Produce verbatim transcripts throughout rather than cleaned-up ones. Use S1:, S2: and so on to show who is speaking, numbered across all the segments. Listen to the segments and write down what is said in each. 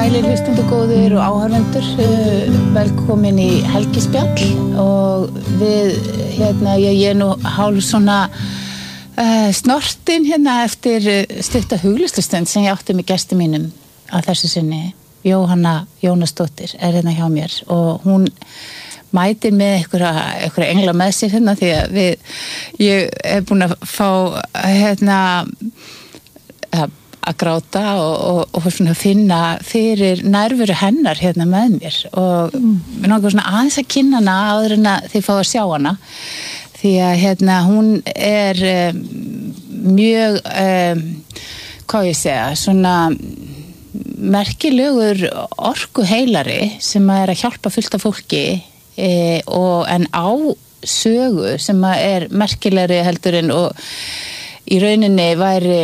S1: Sælir hlustundur góðir og áhorfendur, velkomin í helgispjall og við, hérna, ég, ég er nú hálf svona uh, snortin hérna eftir stutta huglistustund sem ég átti með gestum mínum að þessu sinni. Jóhanna Jónasdóttir er hérna hjá mér og hún mætir með einhverja, einhverja engla með sér hérna því að við, ég er búin að fá hérna að að gráta og, og, og svona finna fyrir nærveru hennar hérna með mér og mm. við náttúrulega svona aðeins að kynna hana áður en að þið fá að sjá hana því að hérna hún er um, mjög um, hvað ég segja svona merkilegur orkuheilari sem að er að hjálpa fullt af fólki e, og en á sögu sem að er merkilegri heldur en og í rauninni væri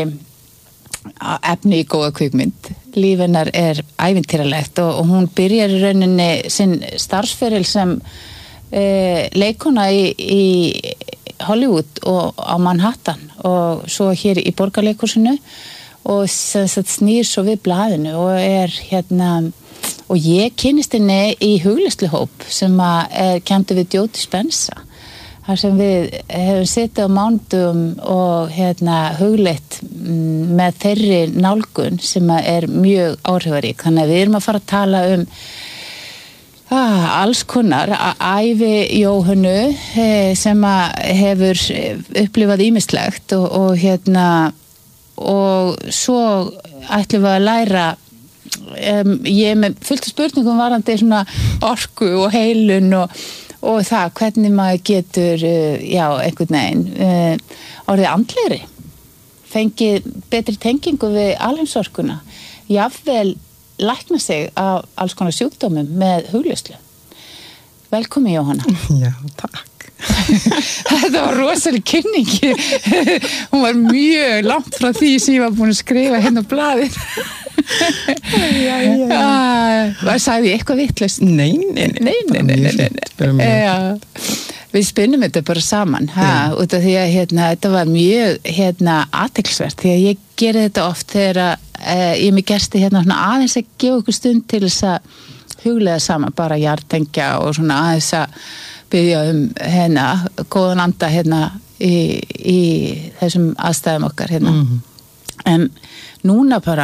S1: efni í góða kvikmynd. Líf hennar er ævintýralegt og, og hún byrjar í rauninni sinn starfsferil sem e, leikona í, í Hollywood og á Manhattan og svo hér í Borgarleikhúsinu og sem sagt snýr svo við blaðinu og er hérna og ég kynnist henni í hugleiðsluhóp sem að er kenndur við Joe Dispenza. Þar sem við hefum setið á mánudum og hérna hugleitt með þeirri nálgun sem er mjög áhrifarík. Þannig að við erum að fara að tala um ah, alls konar ævi Jóhönnu eh, sem að hefur upplifað ýmislegt og, og hérna og svo ætlum við að læra um, ég er með fullt af spurningum varðandi svona orku og heilun og og það hvernig maður getur já, einhvern veginn orðið andlegri fengið betri tengingu við alheimsorkuna jafnvel lækna sig af alls konar sjúkdómum með hugleiðslu. Velkomin Jóhanna.
S2: Já, takk.
S1: Þetta var rosaleg kynningi. Hún var mjög langt frá því sem ég var búin að skrifa hérna á blaðið. já, já, já. Ah, sagði ég eitthvað vitlaust?
S2: Nei, nei, nei.
S1: Nei, nei, nei, nei, nei, nei. Já. Við spinnum þetta bara saman, ha, ja. Út af því að hérna, þetta var mjög hérna, athyglisvert, því að ég geri þetta oft þegar að, eh, ég mig gersti hérna aðeins að gefa ykkur stund til þess að hugleiða saman, bara jartengja og svona aðeins að biðja um hérna, góðan anda hérna í, í þessum aðstæðum okkar hérna. Mm-hmm. En núna bara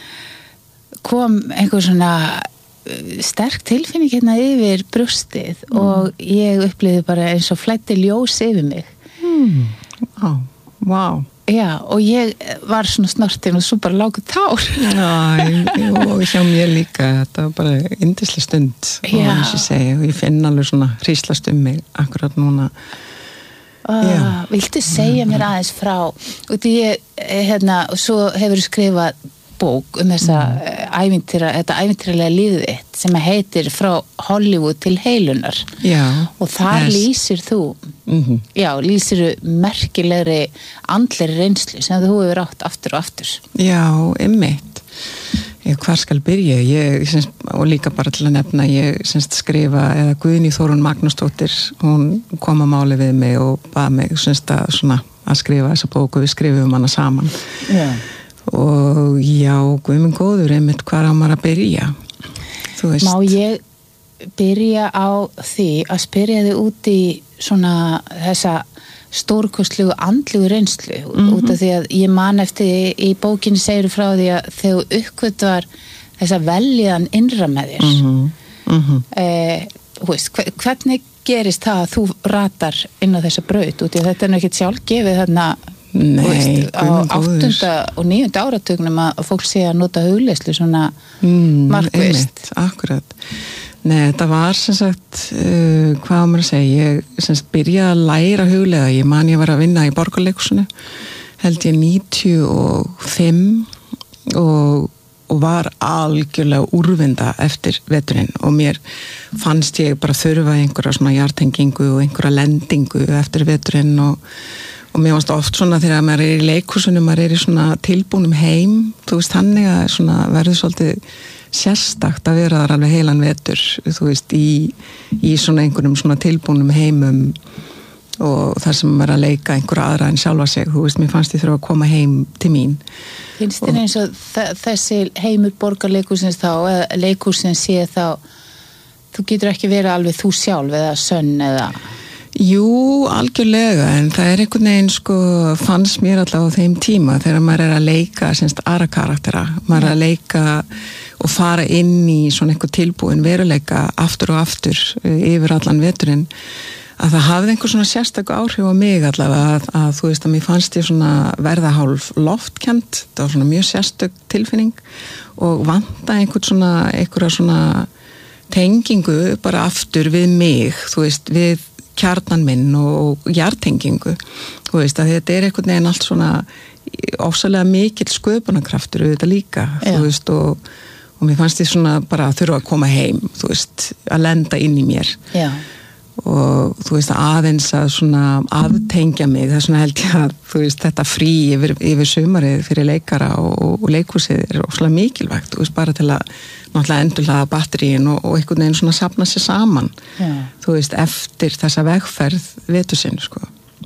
S1: kom einhver svona sterk tilfinning hérna yfir brjóstið mm. og ég upplifði bara eins og flæddi ljós yfir mig.
S2: Mm. Wow. wow.
S1: Já, og ég var svona snortin og svo bara lágu tár.
S2: Já, og hjá mér líka, þetta var bara yndisleg stund og eins og ég segi, og ég finn alveg svona hríslast um mig akkurat núna.
S1: Uh, viltu segja mér aðeins frá út í ég, hérna, og svo hefur skrifað bók um þessa mm. ævintýra, þetta ævintýralega lífið þitt sem heitir Frá Hollywood til heilunar.
S2: Já. Og
S1: þar yes. lýsir þú, mm-hmm. já, lýsir merkilegri andlegri reynslu sem þú hefur átt aftur og aftur.
S2: Já, einmitt. Ég, hvar skal byrja? Ég, semst, og líka bara til að nefna, ég semst, skrifa, eða Guðný Þórunn Magnúsdóttir, hún kom að máli við mig og bað mig semst, að, svona, að skrifa þessa bóku, við skrifum hana saman. Já. Og já, Guð minn góður, einmitt hvar á maður að byrja? Þú veist.
S1: Má ég byrja á því að spyrja þig út í svona þessa stórkostlegu andlegu reynslu mm-hmm. út af því að ég man eftir í bókinni segir frá því að þegar uppgötvar þessa veljaðan innra með þér mm-hmm. Mm-hmm. Eh, veist, hvernig gerist það að þú ratar inn á þessa braut út í að þetta er ekkert sjálfgefið þarna
S2: Nei,
S1: veist, á áttunda og níunda áratugnum að fólk sé að nota hugleiðslu svona mm, markvisst.
S2: Einmitt, akkurat. Nei, þetta var sem sagt, uh, hvað á maður að segja, ég sem sagt byrjaði að læra hugleiða, ég man ég var að vinna í Borgarleikhúsinu, held ég níutíu og fimm og, og var algjörlega úrvinda eftir veturinn og mér fannst ég bara þurfa einhverja svona jartengingu og einhverja lendingu eftir veturinn og Og mér varst oft svona þegar maður er í leikhúsinu, maður er í svona tilbúnum heim, þú veist, þannig að svona verður svolítið sérstakt að vera þar alveg heilan vetur, þú veist, í, í svona einhverjum svona tilbúnum heimum og þar sem er að leika einhver aðra en sjálfa sig, þú veist, mér fannst ég þurfa að koma heim til mín.
S1: Finnst þér eins og þessi heimur borgarleikhúsins þá, eða leikhúsins sé þá, þú getur ekki verið alveg þú sjálf eða sönn eða...
S2: Jú, algjörlega, en það er einhvern veginn sko, fannst mér allavega á þeim tíma þegar maður er að leika semst aðra karaktera, maður er að leika og fara inn í svona einhver tilbúin veruleika aftur og aftur yfir allan veturinn, að það hafði einhver svona sérstakku áhrif á mig allavega að, að þú veist að mér fannst ég svona verða hálf loftkent, það var svona mjög sérstök tilfinning og vanta einhvern svona, einhverja svona tengingu bara aftur við mig, þú veist, við kjarnan minn og hjartengingu, þú veist að þetta er einhvern veginn allt svona ofsalega mikill sköpunarkraftur auðvitað líka, Já. Þú veist og, og mér fannst ég svona bara að þurfa að koma heim, þú veist, að lenda inn í mér. Já. Og þú veist aðeins að svona aftengja mig, það er svona held ég að þú veist þetta frí yfir, yfir sumarið fyrir leikara og, og leikhúsið er ofslega mikilvægt, þú veist bara til að náttúrulega endurhlaða batteríin og, og einhvern veginn svona safna sér saman, Já. Þú veist eftir þessa vegferð vetursinn sko.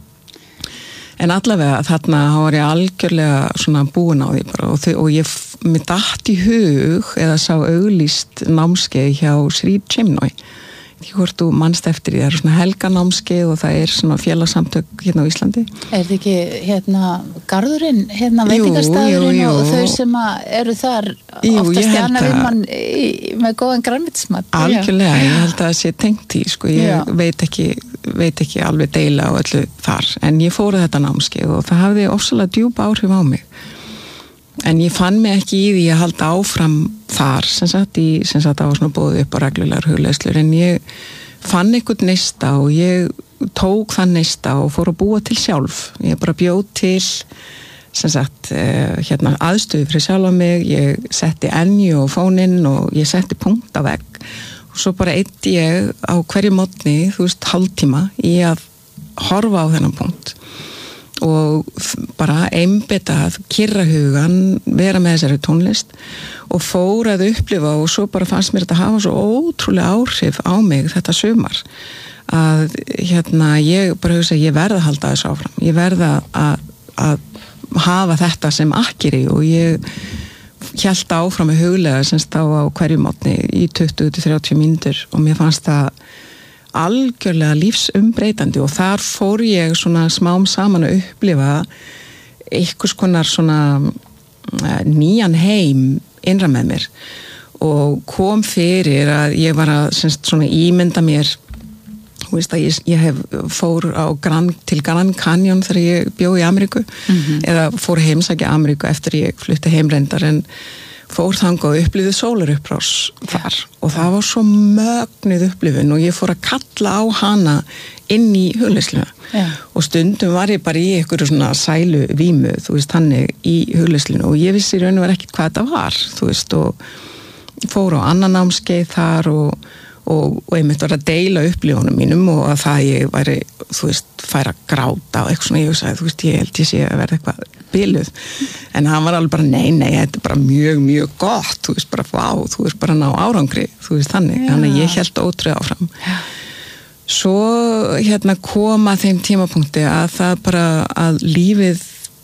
S2: En allavega þarna var ég algjörlega svona búin á því bara og, þau, og ég, mér datt í hug eða sá auglýst námskeið hjá Sri Chinmoy. Ég hvort þú manst eftir því, það er svona helganámskeið og það er svona félagsamtök hérna á Íslandi.
S1: Er þetta ekki hérna garðurinn, hérna veitingarstaðurinn og þau sem eru þar jú, oftast stjana við mann í, með góðan grænmetismat?
S2: Algjörlega, ég held að það sé tengt í, sko, ég veit ekki, veit ekki alveg deila og öllu þar, en ég fóru þetta námskeið og það hafði ofsalega djúpa áhrif á mig. En ég fann mig ekki í því að halda áfram þar, sem sagt, í, sem sagt, það var svona bóðið upp á reglulegar hugleiðslur, en ég fann einhvern neista og ég tók þann neista og fór að búa til sjálf. Ég bara bjóð til, sem sagt, eh, hérna aðstöðu fyrir sjálfa mig, ég setti enju og fóninn og ég setti punkt á vegg og svo bara eitti ég á hverju morgni, þú veist, hálftíma í að horfa á þennan punkt. Og bara einbetað, kyrra hugan, vera með þessari tónlist og fór að upplifa og svo bara fannst mér þetta hafa svo ótrúlega áhrif á mig þetta sumar að hérna ég bara hugsa ég verða að halda þessu áfram, ég verða að, að hafa þetta sem akkeri og ég hélt áfram með huglega semst á hverju mótni í tuttugu til þrjátíu mínútur og mér fannst það algjörlega lífsumbreytandi og þar fór ég svona smám saman að upplifa einhvers konar svona nýjan heim innra með mér og kom fyrir að ég var að semst svona ímynda mér, þú veist að ég, ég hef fór á Grand, til Grand Canyon þegar ég bjó í Ameríku mm-hmm. eða fór heimsækja Ameríku eftir ég flutti heimreyndar en fór þangað og upplifði sólarupprás þar og það var svo mögnuð upplifun og ég fór að kalla á hana inn í hugleiðsluna Já. Og stundum var ég bara í einhverju svona sælu vímu, þú veist, hannig í hugleiðsluna og ég vissi í raun og verið ekkert hvað þetta var, þú veist, og fór á annan námskeið þar og, og, og einmitt var að deila upplifunum mínum og að það ég væri, þú veist, færa að gráta og eitthvað svona, ég sagði, þú veist, ég held ég sé að verða eitthvað biluð, en hann var alveg bara nei, nei, þetta er bara mjög, mjög gott þú veist, bara vá, þú veist, bara ná árangri þú veist, þannig, þannig ég held ótrúið áfram Já. Svo hérna koma þeim tímapunkti að það bara, að lífið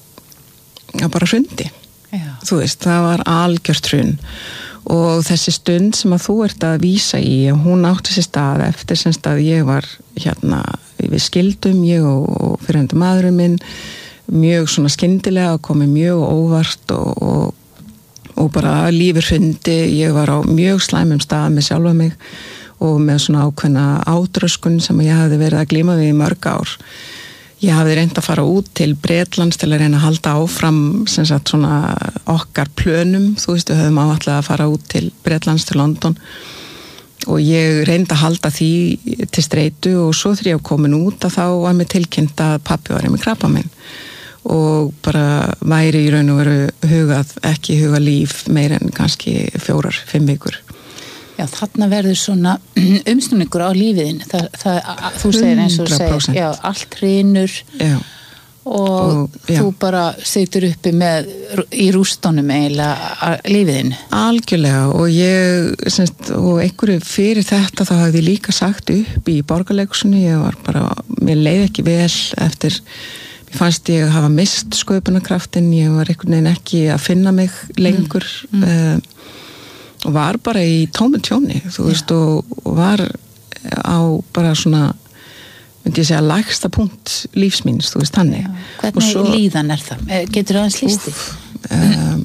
S2: að bara hrundi Já. Þú veist, það var algjört hrun og þessi stund sem að þú ert að vísa í, hún átti sér stað eftir sem stað ég var hérna, við skildum ég og, og fyrirhundi maðurinn minn mjög svona skyndilega komið mjög óvart og, og, og bara lífið hrundi, ég var á mjög slæmum stað með sjálfa mig og með svona ákveðna átröskun sem ég hafði verið að glíma við í mörg ár. Ég hafði reynt að fara út til Bretlands til að reyna að halda áfram sem sagt svona okkar plönum, þú veist við höfum áallega að fara út til Bretlands til London og ég reyndi að halda því til streitu og svo þegar ég var komin út að þá var mér tilkynnt að pabbi var með krabbamein og bara væri í raun og veru hugað, ekki hugað líf meir en kannski fjórar, fimm vikur.
S1: Já, þarna verður svona umsnúningur á lífiðin. Það, það, þú segir eins og segir, já, allt hrynur og, og þú bara situr uppi með í rústunum eiginlega lífiðin.
S2: Algjörlega og ég semst, og einhverju fyrir þetta þá hafði ég líka sagt upp í Borgarleikhúsinu, ég var bara, mér leið ekki vel eftir, mér fannst ég að hafa mist sköpunarkraftin, ég var einhvern veginn ekki að finna mig lengur mm. Mm. Uh, og var bara í tómu tjóni, þú veist, og, og var á bara svona myndi ég segja lægsta punkt lífsmíns, þú veist, þannig.
S1: Já. Hvernig svo, líðan er það? Getur það aðeins lýsti?
S2: Um,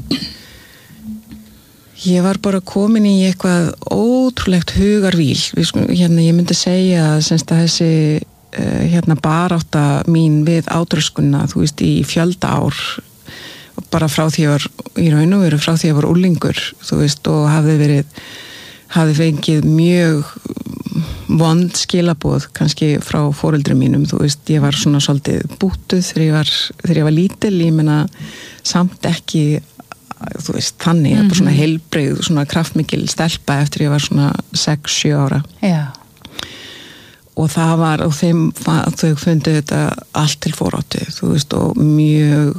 S2: ég var bara komin í eitthvað ótrúlegt hugarvíl. Sko, hérna, ég myndi segja semst að þessi uh, hérna barátta mín við átröskunna, þú veist, í fjölda ár, bara frá því ég var, í raun og veru frá því ég var úlingur, þú veist, og hafði verið, hafði fengið mjög vond skilaboð kannski frá foreldrum mínum, þú veist, ég var svona svolítið bútuð þegar ég var, þegar ég var lítil, ég meina samt ekki, þú veist, þannig, mm-hmm. bara svona heilbrigð, svona kraftmikil stelpa eftir ég var svona sex sjö ára.
S1: Já.
S2: Og það var, og þeim, þau fundu þetta allt til foráttu, þú veist, og mjög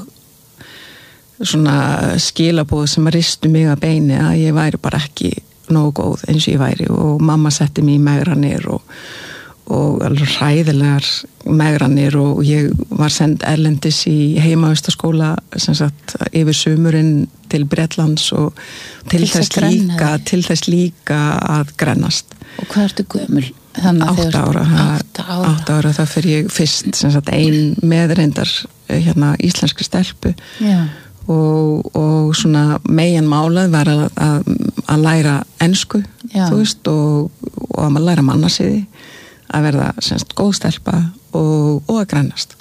S2: svona skilaboð sem ristu mig að beini að ég væri bara ekki nógu góð eins og ég væri og mamma setti mig í megranir og, og alveg hræðilegar megranir og ég var send erlendis í heimavistaskóla sem sagt yfir sumurinn til Bretlands og til, til þess líka til þess líka að grennast.
S1: Og hvað ertu gömul?
S2: Átta ára, átta ára. átta ára það fyrir ég fyrst sem sagt ein meðreindar hérna íslenskri stelpu.
S1: Já.
S2: Og, og svona megin málað var að, að, að læra ensku, Já. Þú veist, og, og að maður læra mannasiði, að verða semst góð stelpa og, og að grennast.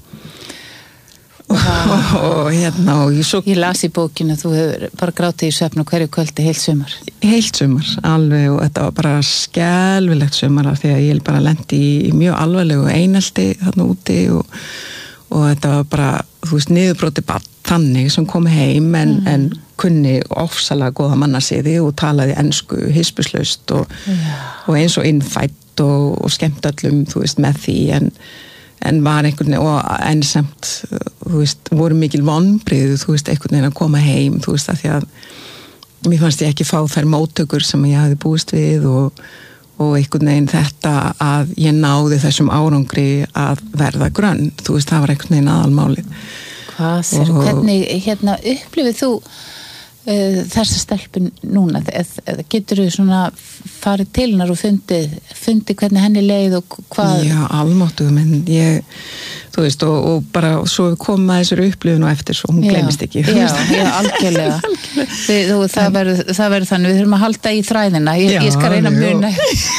S2: Og, og, og hérna og ég svo...
S1: Ég las í bókinu að þú hefur bara grátið í svefn og hverju kvöldi heilt sumar.
S2: Heilt sumar, alveg, og þetta var bara skelfilegt sumar af því að ég bara lenti í, í mjög alvarlegu einelti þarna úti og, og þetta var bara, þú veist, niðurbroti barn þannig sem kom heim en, mm. en kunni ofsalega góða mannasiði og talaði ensku hispuslaust og,
S1: ja.
S2: og eins og innfætt og, og skemmt öllum, þú veist, með því en, en var einhvern veginn og ensamt, þú veist, voru mikil vonbrigði, þú veist, einhvern veginn að koma heim, þú veist, að því að mér fannst ég ekki fá þær móttökur sem ég hafði búist við og, og einhvern veginn þetta að ég náði þessum árangri að verða grönn, þú veist, það var einhvern veginn aðalmálið.
S1: Hvað sér, og, hvernig hérna upplifið þú uh, þessa stelpun núna, eða getur þú svona farið til hennar og fundið, fundið hvernig henni leið og hvað? Já,
S2: almáttuð, menn ég, þú veist, og, og bara svo komum að þessari upplifun og eftir svo hún já, gleymist ekki.
S1: Já, já, algjörlega. Þið, þú, það verður þannig, við þurfum að halda í þræðina, ég, já, ég skal reyna að muna.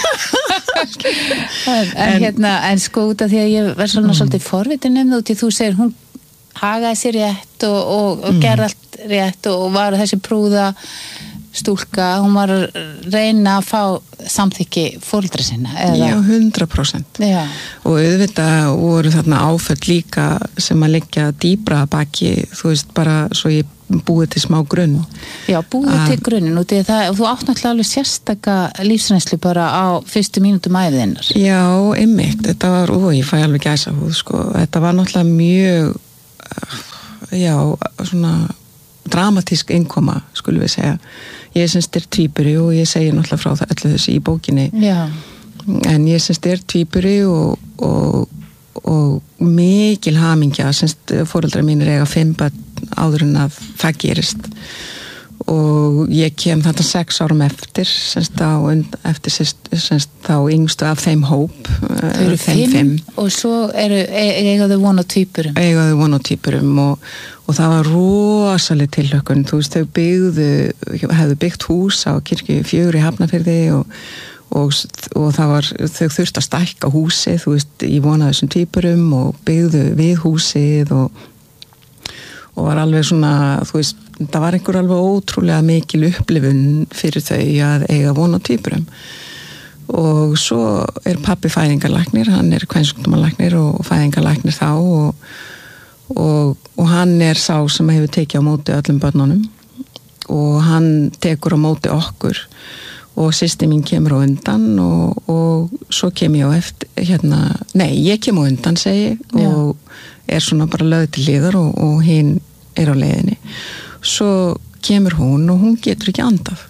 S1: en, en hérna, en sko út af því að ég verð svona mm. svolítið forvitin um þú til þú segir hún hagaði sér rétt og, og, og mm. gerði allt rétt og var þessi prúða stúlka, hún var að reyna að fá samþykki foreldra sinna. Eða?
S2: Já, hundrað prósent.
S1: Já.
S2: Og auðvitað voru þarna áföll líka sem að leggja dýbra baki, þú veist, bara svo ég búið til smá grunn.
S1: Já, búið að... til grunnin og það, þú átt náttúrulega alveg sérstaka lífsreynslu bara á fyrstu mínútum æviðinnar.
S2: Já, einmitt, þetta var, ó, ég fæ alveg gæsa húð, sko, þetta var náttúrulega mjög já, svona dramatísk innkoma, skulum við segja. Ég semst er tvíburi og ég segi náttúrulega frá það öllu þessu í bókinni.
S1: Já.
S2: En ég semst er tvíburi og, og, og mikil hamingja, semst foreldrar mínir eiga fimm börn áður en að það gerist. Og ég kem þetta sex árum eftir, semst á, eftir semst þá yngstu af þeim hóp.
S1: Þau eru fimm, fimm og svo eru, eigaðu von á tvíburum.
S2: Eigaðu von á tvíburum og, og það var rosaleg tilhlökkun, þú veist, þau byggðu, hefðu byggt hús á kirkju fjögur í Hafnarfirði og, og, og það var, þau þurftu að stækka húsið, þú veist, í von á þessum tvíburum og byggðu við húsið og og var alveg svona, þú veist, það var einhver alveg ótrúlega mikil upplifun fyrir þau að eiga von á tvíburum og svo er pabbi fæðingarlæknir, hann er kvensjúkdómalæknir og fæðingarlæknir þá og, og, og hann er sá sem hefur tekið á móti öllum börnunum og hann tekur á móti okkur og systir mín kemur á undan og, og svo kem ég á eftir hérna, nei, ég kem á undan segi og er svona bara lögð til hliðar og, og hinn er á leiðinni svo kemur hún og hún getur ekki andað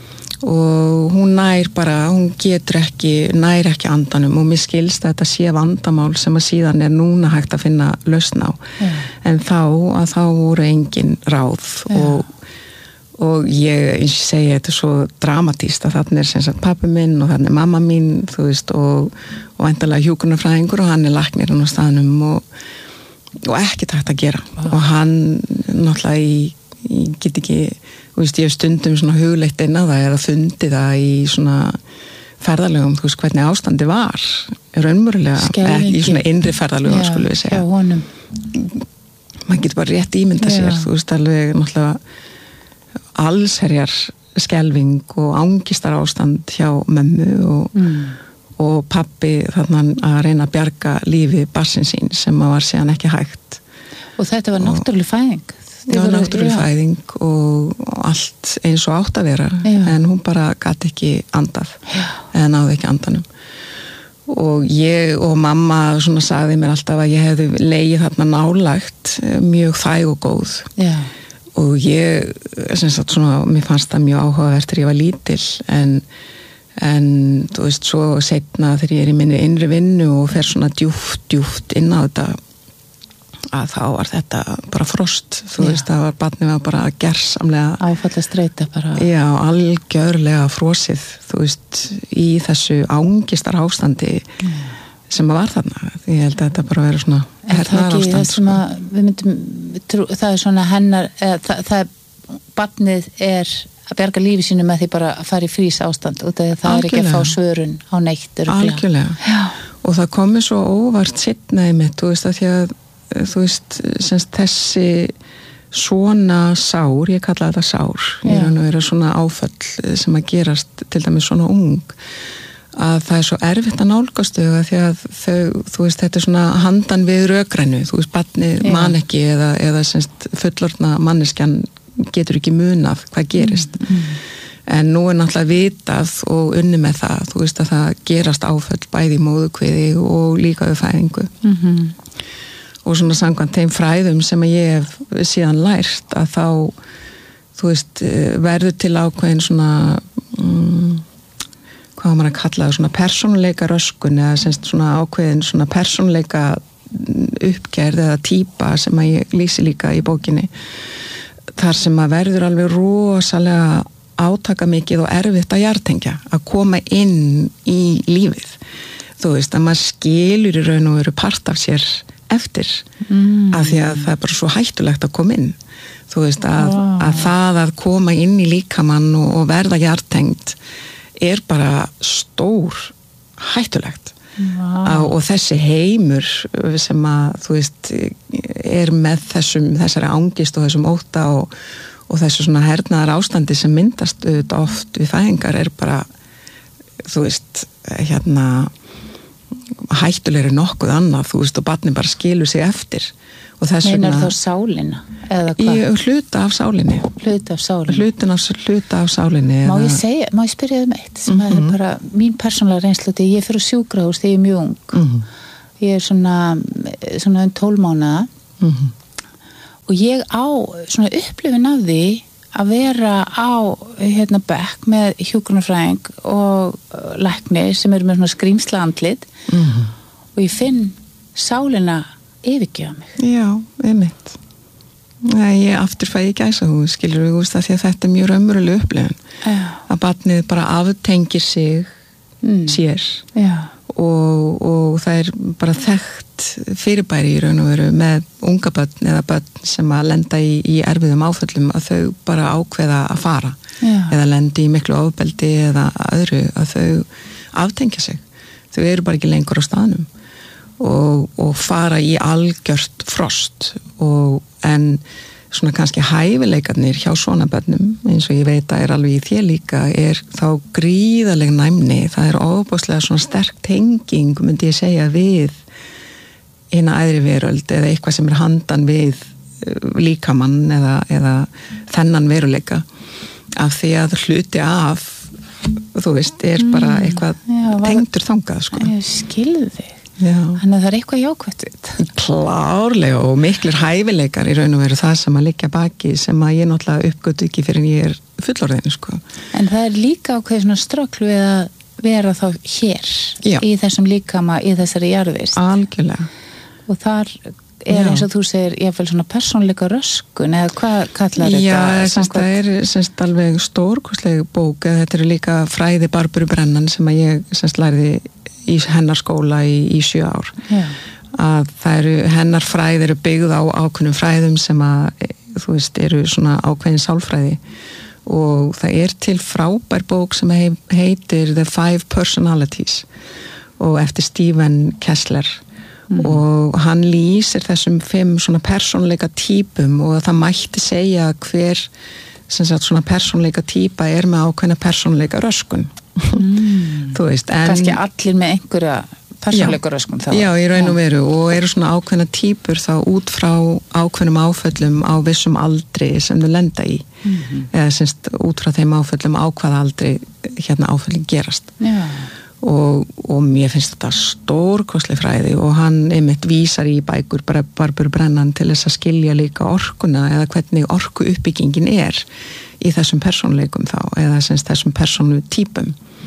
S2: og hún nær bara, hún getur ekki nær ekki andanum og mér skilst að þetta sé vandamál sem að síðan er núna hægt að finna lausn á yeah. en þá að þá voru engin ráð yeah. og og ég, eins og segi, þetta er svo dramatíst að þarna er sem sagt pappi minn og þarna er mamma mín, þú veist og, og endalega hjúkrunarfræðingur og hann er læknirinn á staðnum og, og ekki tægt að gera oh. og hann náttúrulega í, ég get ekki, þú veist, ég hef stundum svona hugleitt inn á það eða fundið það í svona ferðalögum, þú veist, hvernig ástandi var raunverulega, ekki í svona innri ferðalögum, skulum við segja maður getur bara rétt ímynda sér, þú veist, alveg náttúrulega allsherjar skelving og ángistar ástand hjá mömmu og, mm. og pappi þannig að reyna að bjarga lífi barnsins sín sem var síðan ekki hægt
S1: og þetta var náttúruleg fæðing
S2: já, náttúruleg fæðing og, og allt eins og átt að vera já. En hún bara gat ekki andað já. Eða náði ekki andanum og ég og mamma svona sagði mér alltaf að ég hefði legið þarna nálægt mjög þæg og góð já og ég, sem sagt svona, mér fannst það mjög áhugavert þegar ég var lítil en, en þú veist, svo seinna þegar ég er í minni innri vinnu og fer svona djúft, djúft inn á þetta að þá var þetta bara frost, þú já. Veist, það var barnið var bara gersamlega
S1: áfalla streita bara
S2: já, algjörlega frosið, þú veist í þessu ángistar ástandi mm. sem að var þarna, ég held að þetta bara verið svona hernaðar ástand
S1: sko. Við myndum, trú, það er svona hennar eða, það, það er, barnið er að berga lífi sínu með því bara að fara í frís ástand og það algjörlega. Er ekki að fá svörun á neitt
S2: algjörlega, já. Og það komið svo óvart sitnaði mitt, þú veist að því að þú veist, semst þessi svona sár, ég kalla þetta sár ég er að vera svona áföll sem að gerast til dæmis svona ung að það er svo erfitt að nálgast þau því að þau, þú veist, þetta er svona handan við rökrænu, þú veist, barnið man ekki eða, eða semst fullorðna manneskjan getur ekki munað hvað gerist mm, mm. en nú er náttúrulega vitað og unni með það, þú veist að það gerast áföll bæði í móðukviði og líka við fæðingu mm-hmm. og svona samkvæmt þeim fræðum sem að ég hef síðan lært að þá, þú veist, verður til ákveðin svona mm, hvað maður að kalla það, svona persónuleika röskun eða semst svona ákveðin svona persónuleika uppgerð eða típa sem að ég lýsi líka í bókinni þar sem að verður alveg rosalega átaka mikið og erfitt að jartengja, að koma inn í lífið, þú veist að maður skilur í raun og veru part af sér eftir mm. af því að það er bara svo hættulegt að koma inn þú veist að, wow. að það að koma inn í líkamann og, og verða jartengt er bara stór hættulegt wow. og þessi heimur sem að þú veist er með þessum, þessari ángist og þessum ótta og, og þessu svona hernaðar ástandi sem myndast auðvitað oft við fæðingar er bara þú veist hérna hættulegri nokkuð annað þú veist og barnið bara skilur sig eftir og þess vegna
S1: meinar þá sálina eða hvað?
S2: Í hluta af sálinni
S1: hluta af sálinni
S2: hlutin af, hluta af sálinni
S1: má ég segja, má ég spyrja um eitt sem mm-hmm. er bara mín persónulega reynslu þegar ég fyrir sjúkrahús þegar ég er mjög ung mm-hmm. ég er svona svona um tólf mánaða mm-hmm. og ég á svona upplifun af því að vera á hérna bekk með hjúkrunarfræðing og lækni sem eru með svona skrýmsla andlit mm-hmm. og ég finn sálina yfirgefa mig.
S2: Já, einmitt. Nei, ég aftur fæ ég gæsahúð, skilur við úst að því að þetta er mjög raunveruleg upplifun. Já. Að barnið bara aftengir sig mm. sér Já. Og, og það er bara þekkt fyrirbæri í raun og veru með unga börn eða börn sem að lenda í, í erfiðum áföllum að þau bara ákveða að fara Já. Eða lendi í miklu ofbeldi eða öðru að þau aftengja sig. Þau eru bara ekki lengur á staðnum. Og, og fara í algjört frost og en svona kannski hæfileikarnir hjá svona börnum eins og ég veit að er alveg í þér líka er þá gríðaleg næmni það er ofboðslega svona sterk tenging myndi ég segja við hina æðri veröld eða eitthvað sem er handan við líkamann eða, eða þennan veruleika af því að hluti af þú veist, er bara eitthvað mm, já, tengdur þangað, sko.
S1: Ég skilði þig.
S2: Já.
S1: Þannig að það er eitthvað jákvætt við þetta.
S2: Klárlega og miklir hæfileikar í raun og veru það sem að liggja baki sem að ég náttúrulega uppgötu ekki fyrir en ég er fullorðin, sko. En
S1: það er líka ákveð svona ströggl við að vera þá hér
S2: já.
S1: Í þessum líkama, í þessari jarðvist.
S2: Algjörlega.
S1: Og þar er eins og þú segir, ég fæl svona persónleika röskun eða hvað kallar þetta?
S2: Já, semst, það er semst alveg stórkostleg bók, þetta eru líka fræði Barburu Brennan sem að ég semst lærði í hennar skóla í, í sjö ár.
S1: Já.
S2: Að það eru, hennar fræði eru byggð á ákveðnum fræðum sem að, þú veist, eru svona ákveðin sálfræði og það er til frábær bók sem heitir The Five Personalities og eftir Stephen Kessler mm. og hann lýsir þessum fimm svona persónleika típum og það mætti segja hver sem sagt svona persónleika típa er með ákveðna persónleika röskun
S1: mm.
S2: þú veist en
S1: kannski allir með einhverja persónleika röskun þá
S2: já, í raun og veru og eru svona ákveðna típur þá út frá ákveðnum áföllum á vissum aldri sem þau lenda í mm-hmm. eða semst út frá þeim áföllum á hvaða aldri hérna áföllin gerast
S1: já
S2: Og, og mér finnst þetta stórkostleg fræði og hann einmitt vísar í bækur bara Barburu Brennan til þess að skilja líka orkuna eða hvernig orku uppbyggingin er í þessum persónleikum þá eða semst þessum persónu típum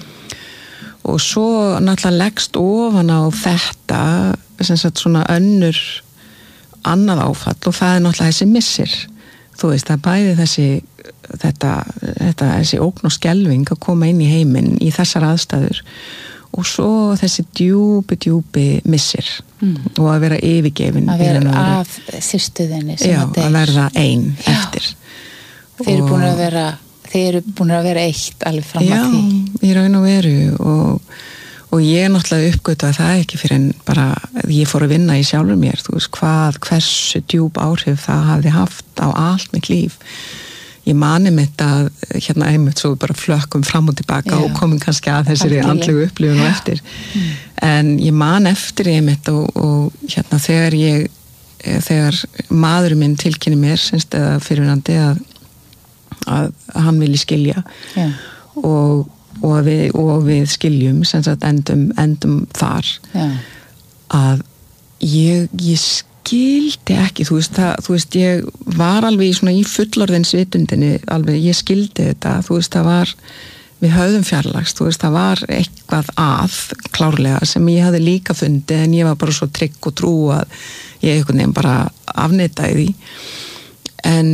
S2: og svo náttúrulega leggst ofan á þetta sem sagt svona önnur annað áfall og það er náttúrulega þessi missir þú veist það bæði þessi þetta, þetta þessi ógn og skelving að koma inn í heiminn í þessar aðstæður og svo þessi djúpi djúpi missir mm. og að vera yfirgefin
S1: að vera af sýstuðinni sem
S2: já,
S1: að deyr
S2: að verða ein
S1: já.
S2: Eftir
S1: þeir eru búin að vera þeir eru búin að vera eitt alveg fram
S2: já,
S1: að því
S2: já, í raun og veru og, og ég náttúrulega uppgötu það ekki fyrir en bara ég fór að vinna í sjálfur mér þú veist hvað, hversu djúp áhrif það hafði haft á allt mitt líf ég mani mitt að hérna einmitt svo bara flökkum fram og tilbaka já. Og komum kannski að þessari andlegu upplifun og eftir mm. en ég man eftir einmitt og, og hérna þegar ég þegar maðurinn minn tilkynni mér semst eða fyrirvænandi að, að hann vilji skilja
S1: já.
S2: Og, og, við, og við skiljum semst að endum, endum þar
S1: já.
S2: Að ég, ég skildi ekki, þú veist, það, þú veist, ég var alveg í svona í fullorðins vitundinni, alveg, ég skildi þetta, þú veist, það var, við höfðum fjarlagst, þú veist, það var eitthvað að, klárlega, sem ég hafði líka fundið, en ég var bara svo trygg og trú að ég einhvern veginn bara afneitaði því, en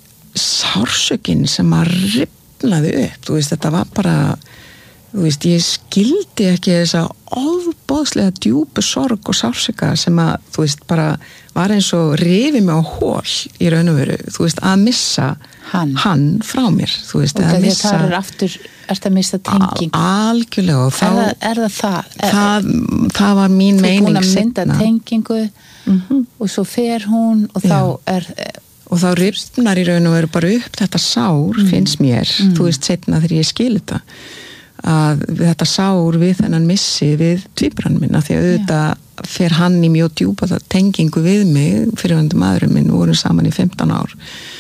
S2: sársökin sem að rifnaði upp, þú veist, þetta var bara, þú veist, ég skildi ekki þessa ofboðslega djúpu sorg og sársöka sem að, þú veist, bara var eins og rifi mig á hól í raun og veru, þú veist, að missa
S1: hann,
S2: hann frá mér, þú veist,
S1: að
S2: missa
S1: það er aftur, ertu að missa tenging
S2: al, algjörlega og þá
S1: er það er það, það? Er,
S2: það, það var mín meining
S1: þú búin að mynda
S2: seinna.
S1: Tengingu
S2: Mm-hmm.
S1: og svo fer hún og
S2: já.
S1: Þá er
S2: og þá rifnar í raun og veru bara upp þetta sár, mm. finnst mér, mm. þú veist, setna þegar ég skil þetta að þetta sár við þennan missi við tvíbrann minna, því að auðvitað fer hann í mjög djúpa tengingu við mig, fyrirvændi maðurinn minn vorum saman í fimmtán ár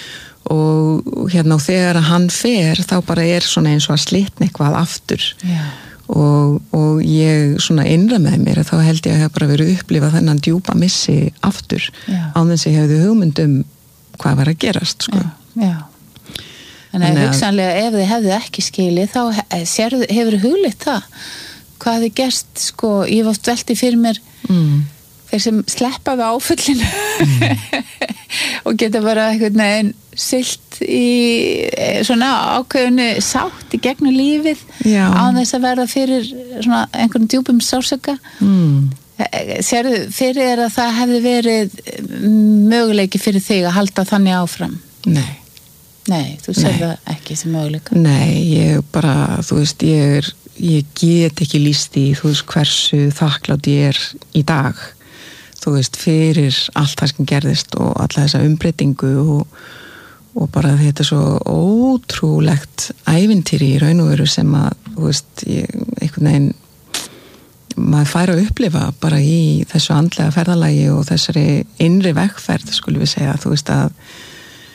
S2: og hérna og þegar hann fer þá bara er svona eins og að slitna eitthvað aftur
S1: já.
S2: Og, og ég svona innra með mér að þá held ég að hef bara verið upplifað þennan djúpa missi aftur
S1: já.
S2: Án þess að ég hefði hugmyndum hvað var að gerast sko.
S1: já, já. Þannig að hugsanlega ef þið hefðu ekki skilið þá hefur þið hugleitt það hvað þið gerst sko, ég var oft velti fyrir mér
S2: mm.
S1: þeir sem sleppa við áfullinu mm. og geta bara einhvern veginn silt í svona ákveðinu sátt í gegnum lífið
S2: já.
S1: Án þess að verða fyrir svona einhvern djúpum sársöka
S2: mm.
S1: sérðu fyrir þér að það hefði verið möguleiki fyrir þig að halda þannig áfram?
S2: Nei
S1: Nei, þú sér það ekki sem möguleika?
S2: Nei, ég bara, þú veist, ég er ég get ekki lýst í, þú veist, hversu þakklátt ég er í dag þú veist, fyrir allt það sem gerðist og alla þessa umbreytingu og, og bara þetta er svo ótrúlegt ævintýri í raun og veru sem að, þú veist, ég, einhvern veginn maður fær að upplifa bara í þessu andlega ferðalagi og þessari innri vegferð, skulum við segja, þú veist að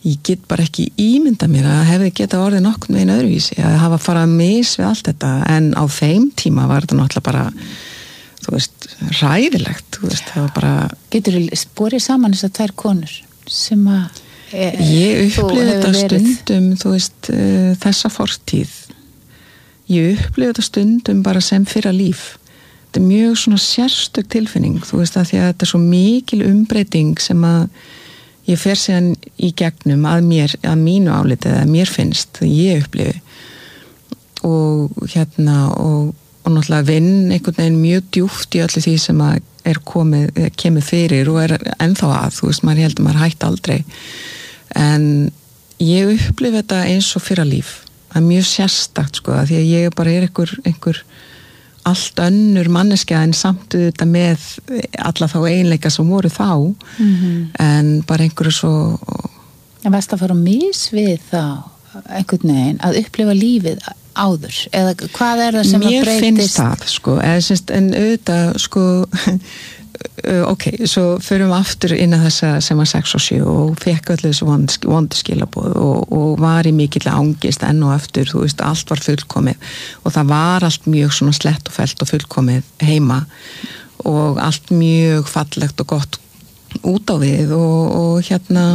S2: ég get bara ekki ímynda mér að hefði geta orðið nokkurn veginn öðruvísi að hafa farað mis við allt þetta en á þeim tíma var þetta náttúrulega bara þú veist, ræðilegt þú veist, það var bara
S1: Getur þú sporið saman þessar tvær konur sem að e,
S2: ég upplifði þetta verið... stundum þú veist, uh, þessa fortíð ég upplifði þetta stundum bara sem fyrra líf þetta er mjög svona sérstök tilfinning þú veist, að því að þetta er svo mikil umbreyting sem að ég fer síðan í gegnum að mér, að mínu áliti eða mér finnst, ég upplifi og hérna og, og náttúrulega vinn einhvern veginn mjög djúpt í öllu því sem að er komið, kemur fyrir og er ennþá að, þú veist, maður heldur maður hætt aldrei en ég upplifi þetta eins og fyrra líf það er mjög sérstakt sko, því að ég bara er einhver, einhver allt önnur manneskja en samt þetta með alla þá eiginleika sem voru þá mm-hmm. en bara einhverju svo
S1: En varst að fara mis við þá einhvern veginn að upplifa lífið áður eða hvað er það sem
S2: Mér
S1: að breytist?
S2: Mér finnst það sko eða, syns, en auðvitað sko ok, svo förum við aftur inn að þessa sem var sex og sjö og fekk öll þessu vondu skilaboð og, og var í mikill angist enn og aftur, þú veist, allt var fullkomið og það var allt mjög svona slett og fellt og fullkomið heima og allt mjög fallegt og gott út á við og, og hérna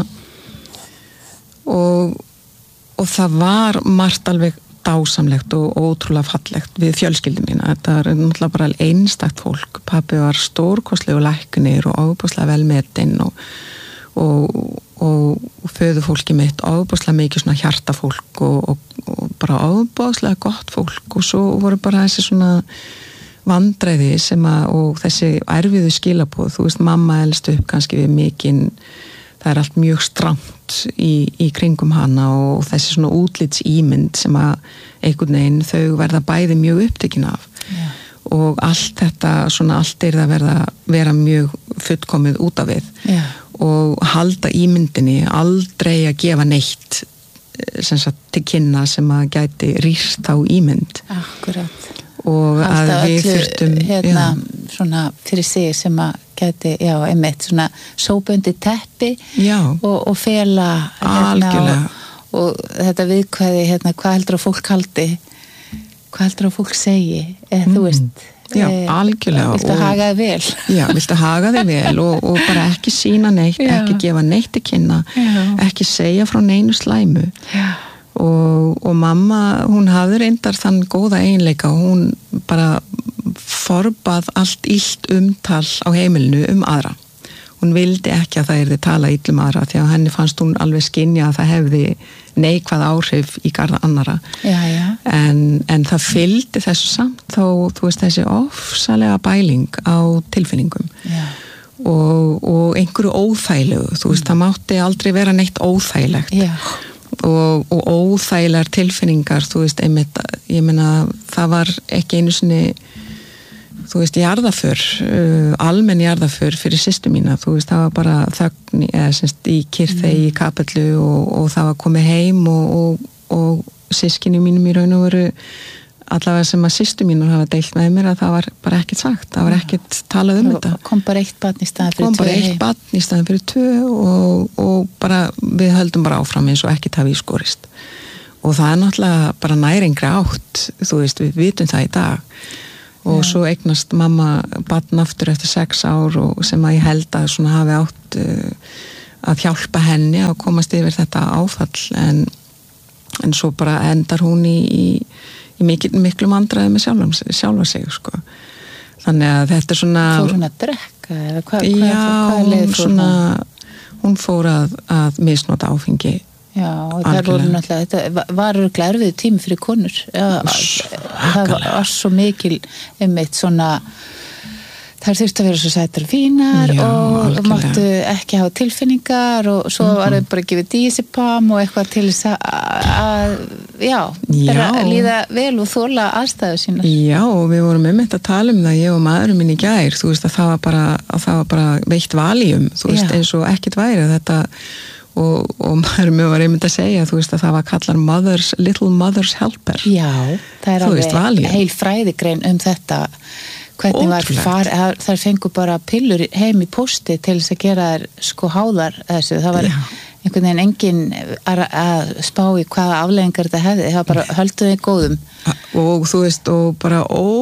S2: og, og það var margt alveg dásamlegt og ótrúlega fallegt við fjölskyldum mína. Þetta er náttúrulega bara einstakt fólk. Pabbi var stórkostlegur læknir og ofboðslega velmetinn og, og, og, og föðufólki mitt ofboðslega mikið svona hjartafólk og, og, og bara ofboðslega gott fólk og svo voru bara þessi svona vandræði sem að og þessi erfiðu skilaboð. Þú veist, mamma elst upp kannski við mikinn það er allt mjög strangt í, í kringum hana og þessi svona útlitsímynd sem að einhvern veginn þau verða bæði mjög upptekin af yeah. og allt þetta svona allt er það verða vera mjög fullkomið út af við yeah. og halda ímyndinni aldrei að gefa neitt sem sagt til kynna sem að gæti rýrt á ímynd
S1: Akkurat
S2: og að við þurftum
S1: hérna svona fyrir sig sem að gæti, já, einmitt svona sópundi teppi og, og fela hérna, og, og þetta viðkvæði hérna, hvað heldur að fólk haldi hvað heldur að fólk segi eða mm. þú veist
S2: já, e, algjörlega
S1: viltu
S2: og,
S1: haga þig vel
S2: já, viltu haga þig vel og, og bara ekki sína neitt já. Ekki gefa neitt til kynna já. Ekki segja frá neinu slæmu já Og, og mamma, hún hafði reyndar þann góða eiginleika og hún bara forbað allt illt umtal á heimilinu um aðra. Hún vildi ekki að það yrði tala ill um aðra því að henni fannst hún alveg skynja að það hefði neikvæð áhrif í garða annara.
S1: Já, já.
S2: En, en það fylgdi þessu samt þó, þú veist, þessi ofsalega bæling á tilfinningum. Já. Og, og einhverju óþægilegu, þú veist, mm. það mátti aldrei vera neitt óþægilegt. Já. Og, og óþægilegar tilfinningar þú veist, einmitt, ég meina það var ekki einu sinni þú veist, jarðaför uh, almenn jarðaför fyrir systur mína þú veist, það var bara þögn eða semst í kyrþegi, í kapellu og, og það var komið heim og, og, og sískinni mínum í raun og veru allavega sem að systur mínur hafa deilt með mér að það var bara ekkert sagt, það var ekkert talað um þetta.
S1: Kom bara eitt barn í staðan fyrir tvö.
S2: Kom bara eitt barn í staðan fyrir tvö og, og bara, við höldum bara áfram eins og ekkert hafi í skorist. Og það er náttúrulega bara næringri átt, þú veist, við vitum það í dag. Og Já. Svo eignast mamma barn aftur eftir sex ár og sem að ég held að svona hafi átt uh, að hjálpa henni að komast yfir þetta áfall en, en svo bara endar hún í, í í mikil, miklu vandræði með sjálfa, sjálfa sig sko. Þannig að þetta er svona
S1: Fór hún að drekka? Eða hvað,
S2: já,
S1: hvað, hvað
S2: hún svona hún? hún fór að, að misnota áfengi
S1: Já, og það voru náttúrulega þetta var örugglega erfiður tími fyrir konur Já, það var, var svo mikil einmitt svona þær þurftu að vera svo sætar fínar já, og algjörlega. Máttu ekki hafa tilfinningar og svo mm-hmm. var þau bara að gefa dísipam og eitthvað til þess að já, já. líða vel og þola aðstæðu sínar.
S2: Já, og við vorum einmitt að tala um það, ég og maðurinn minn í gær, þú veist að það var bara, að það var bara veitt valium, þú veist já. Eins og ekkert væri þetta og, og maðurinn minn var einmitt að segja, þú veist að það var kallar mother's, little mother's helper.
S1: Já, það er þú alveg veist, heil fræðigrein um þetta hvernig var far, þær fengu bara pillur heim í pósti til þess að gera þær sko háðar þessu, það var Já. einhvern veginn enginn að, að spá í hvaða afleiðingar þetta hefði, það bara höldu þig góðum.
S2: Og þú veist, og bara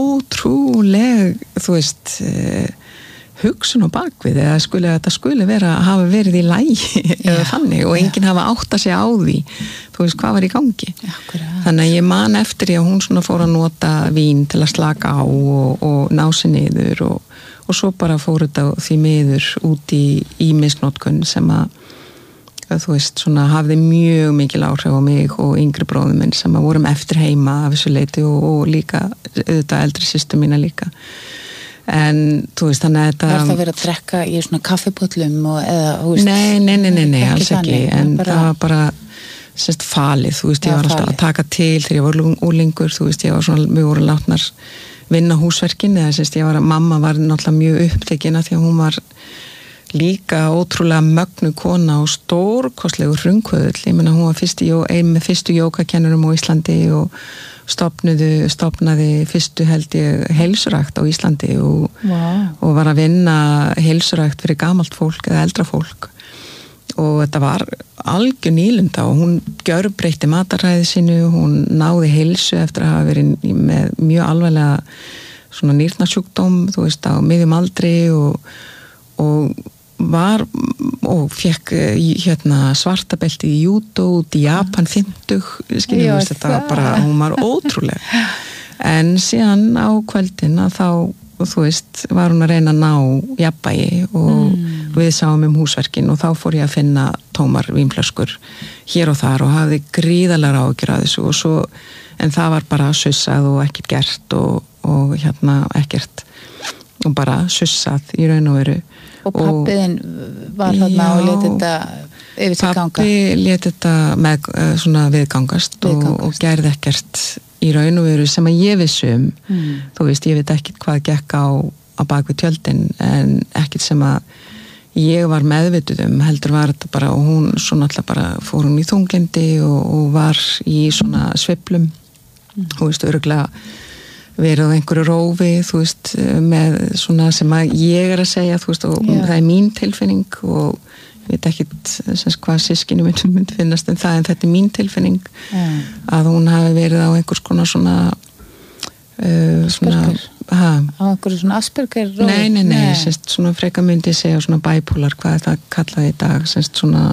S2: ótrúleg, þú veist, eh, hugsun á bakvið, eða skuli þetta skuli vera að hafa verið í lægi eða þannig, og enginn hafa átt að segja á því, þú veist, hvað var í gangi.
S1: Akkurat.
S2: Þannig að ég man eftir því að hún svona fór að nota vín til að slaka á og, og ná sig niður og, og svo bara fór þetta því miður út í, í misnotkun sem að, að þú veist, svona hafði mjög mikil áhrif á mig og yngri bróðum minn sem að vorum eftir heima af þessu leiti og, og líka auðvitað eldri systur mína líka. En þú veist, þannig að þetta
S1: Var það verið að drekka í svona kaffibollum og eða, þú veist
S2: Nei, nei, nei, nei, nei alls ekki,
S1: þannig,
S2: en
S1: bara...
S2: það var bara semst falið, þú veist, ég
S1: Já,
S2: var alltaf
S1: falið.
S2: að taka til þegar ég var úlingur, þú veist, ég var svona, við vorum látnar vinna húsverkin, eða semst ég var að mamma var náttúrulega mjög upptekina því að hún var líka ótrúlega mögnu kona og stórkostlegu frumkvöðull, ég meina hún var fyrsti, ein með fyrstu jókakennurum á Íslandi og stofnuðu, stofnaði fyrstu held ég heilsurækt á Íslandi og,
S1: wow.
S2: og var að vinna heilsurækt fyrir gamalt fólk eða eldra fólk og þetta var algjör nýlunda og hún gjörbreytti mataræði sínu, hún náði heilsu eftir að hafa verið með mjög alvarlega svona nýrnasjúkdóm, þú veist, á miðjum aldri og, og var og fekk hérna svartabelti í judo út í Japan fimmtug, skiljum við þetta var bara, hún var ótrúleg en síðan á kvöldin að þá, þú veist, var hún að reyna að ná jafnvægi og mm. við sáum um húsverkin og þá fór ég að finna tómar vínflöskur hér og þar og hafði gríðarlega áhyggjur af þessu og svo, en það var bara sussað og ekkert gert og, og hérna ekkert og bara sussað í raun og veru
S1: Og pappiðin var þarna og lét þetta yfir sig ganga?
S2: Pappi lét þetta með, svona viðgangast, viðgangast. Og, og gerði ekkert í raun og veru sem að ég vissum, mm. þú veist, ég veit ekkert hvað gekk á, á bak við tjöldin en ekkert sem að ég var meðvituð um, heldur var þetta bara og hún svona alltaf bara fór hún í þunglindi og, og var í svona sveiflum, mm. þú veist, öruglega verið á einhverju rófi, þú veist, með svona sem að ég er að segja, þú veist, og yeah. það er mín tilfinning og ég veit ekkit semst hvað sískinu myndi myndi finnast en það, en þetta er mín tilfinning yeah. að hún hafi verið á einhvers konar svona uh, svona, ha?
S1: Á einhverju svona Asperger rófi?
S2: Nei, nei, nei, nei. Semst svona freka myndi segja svona bipolar, hvað er það kallað í dag, semst svona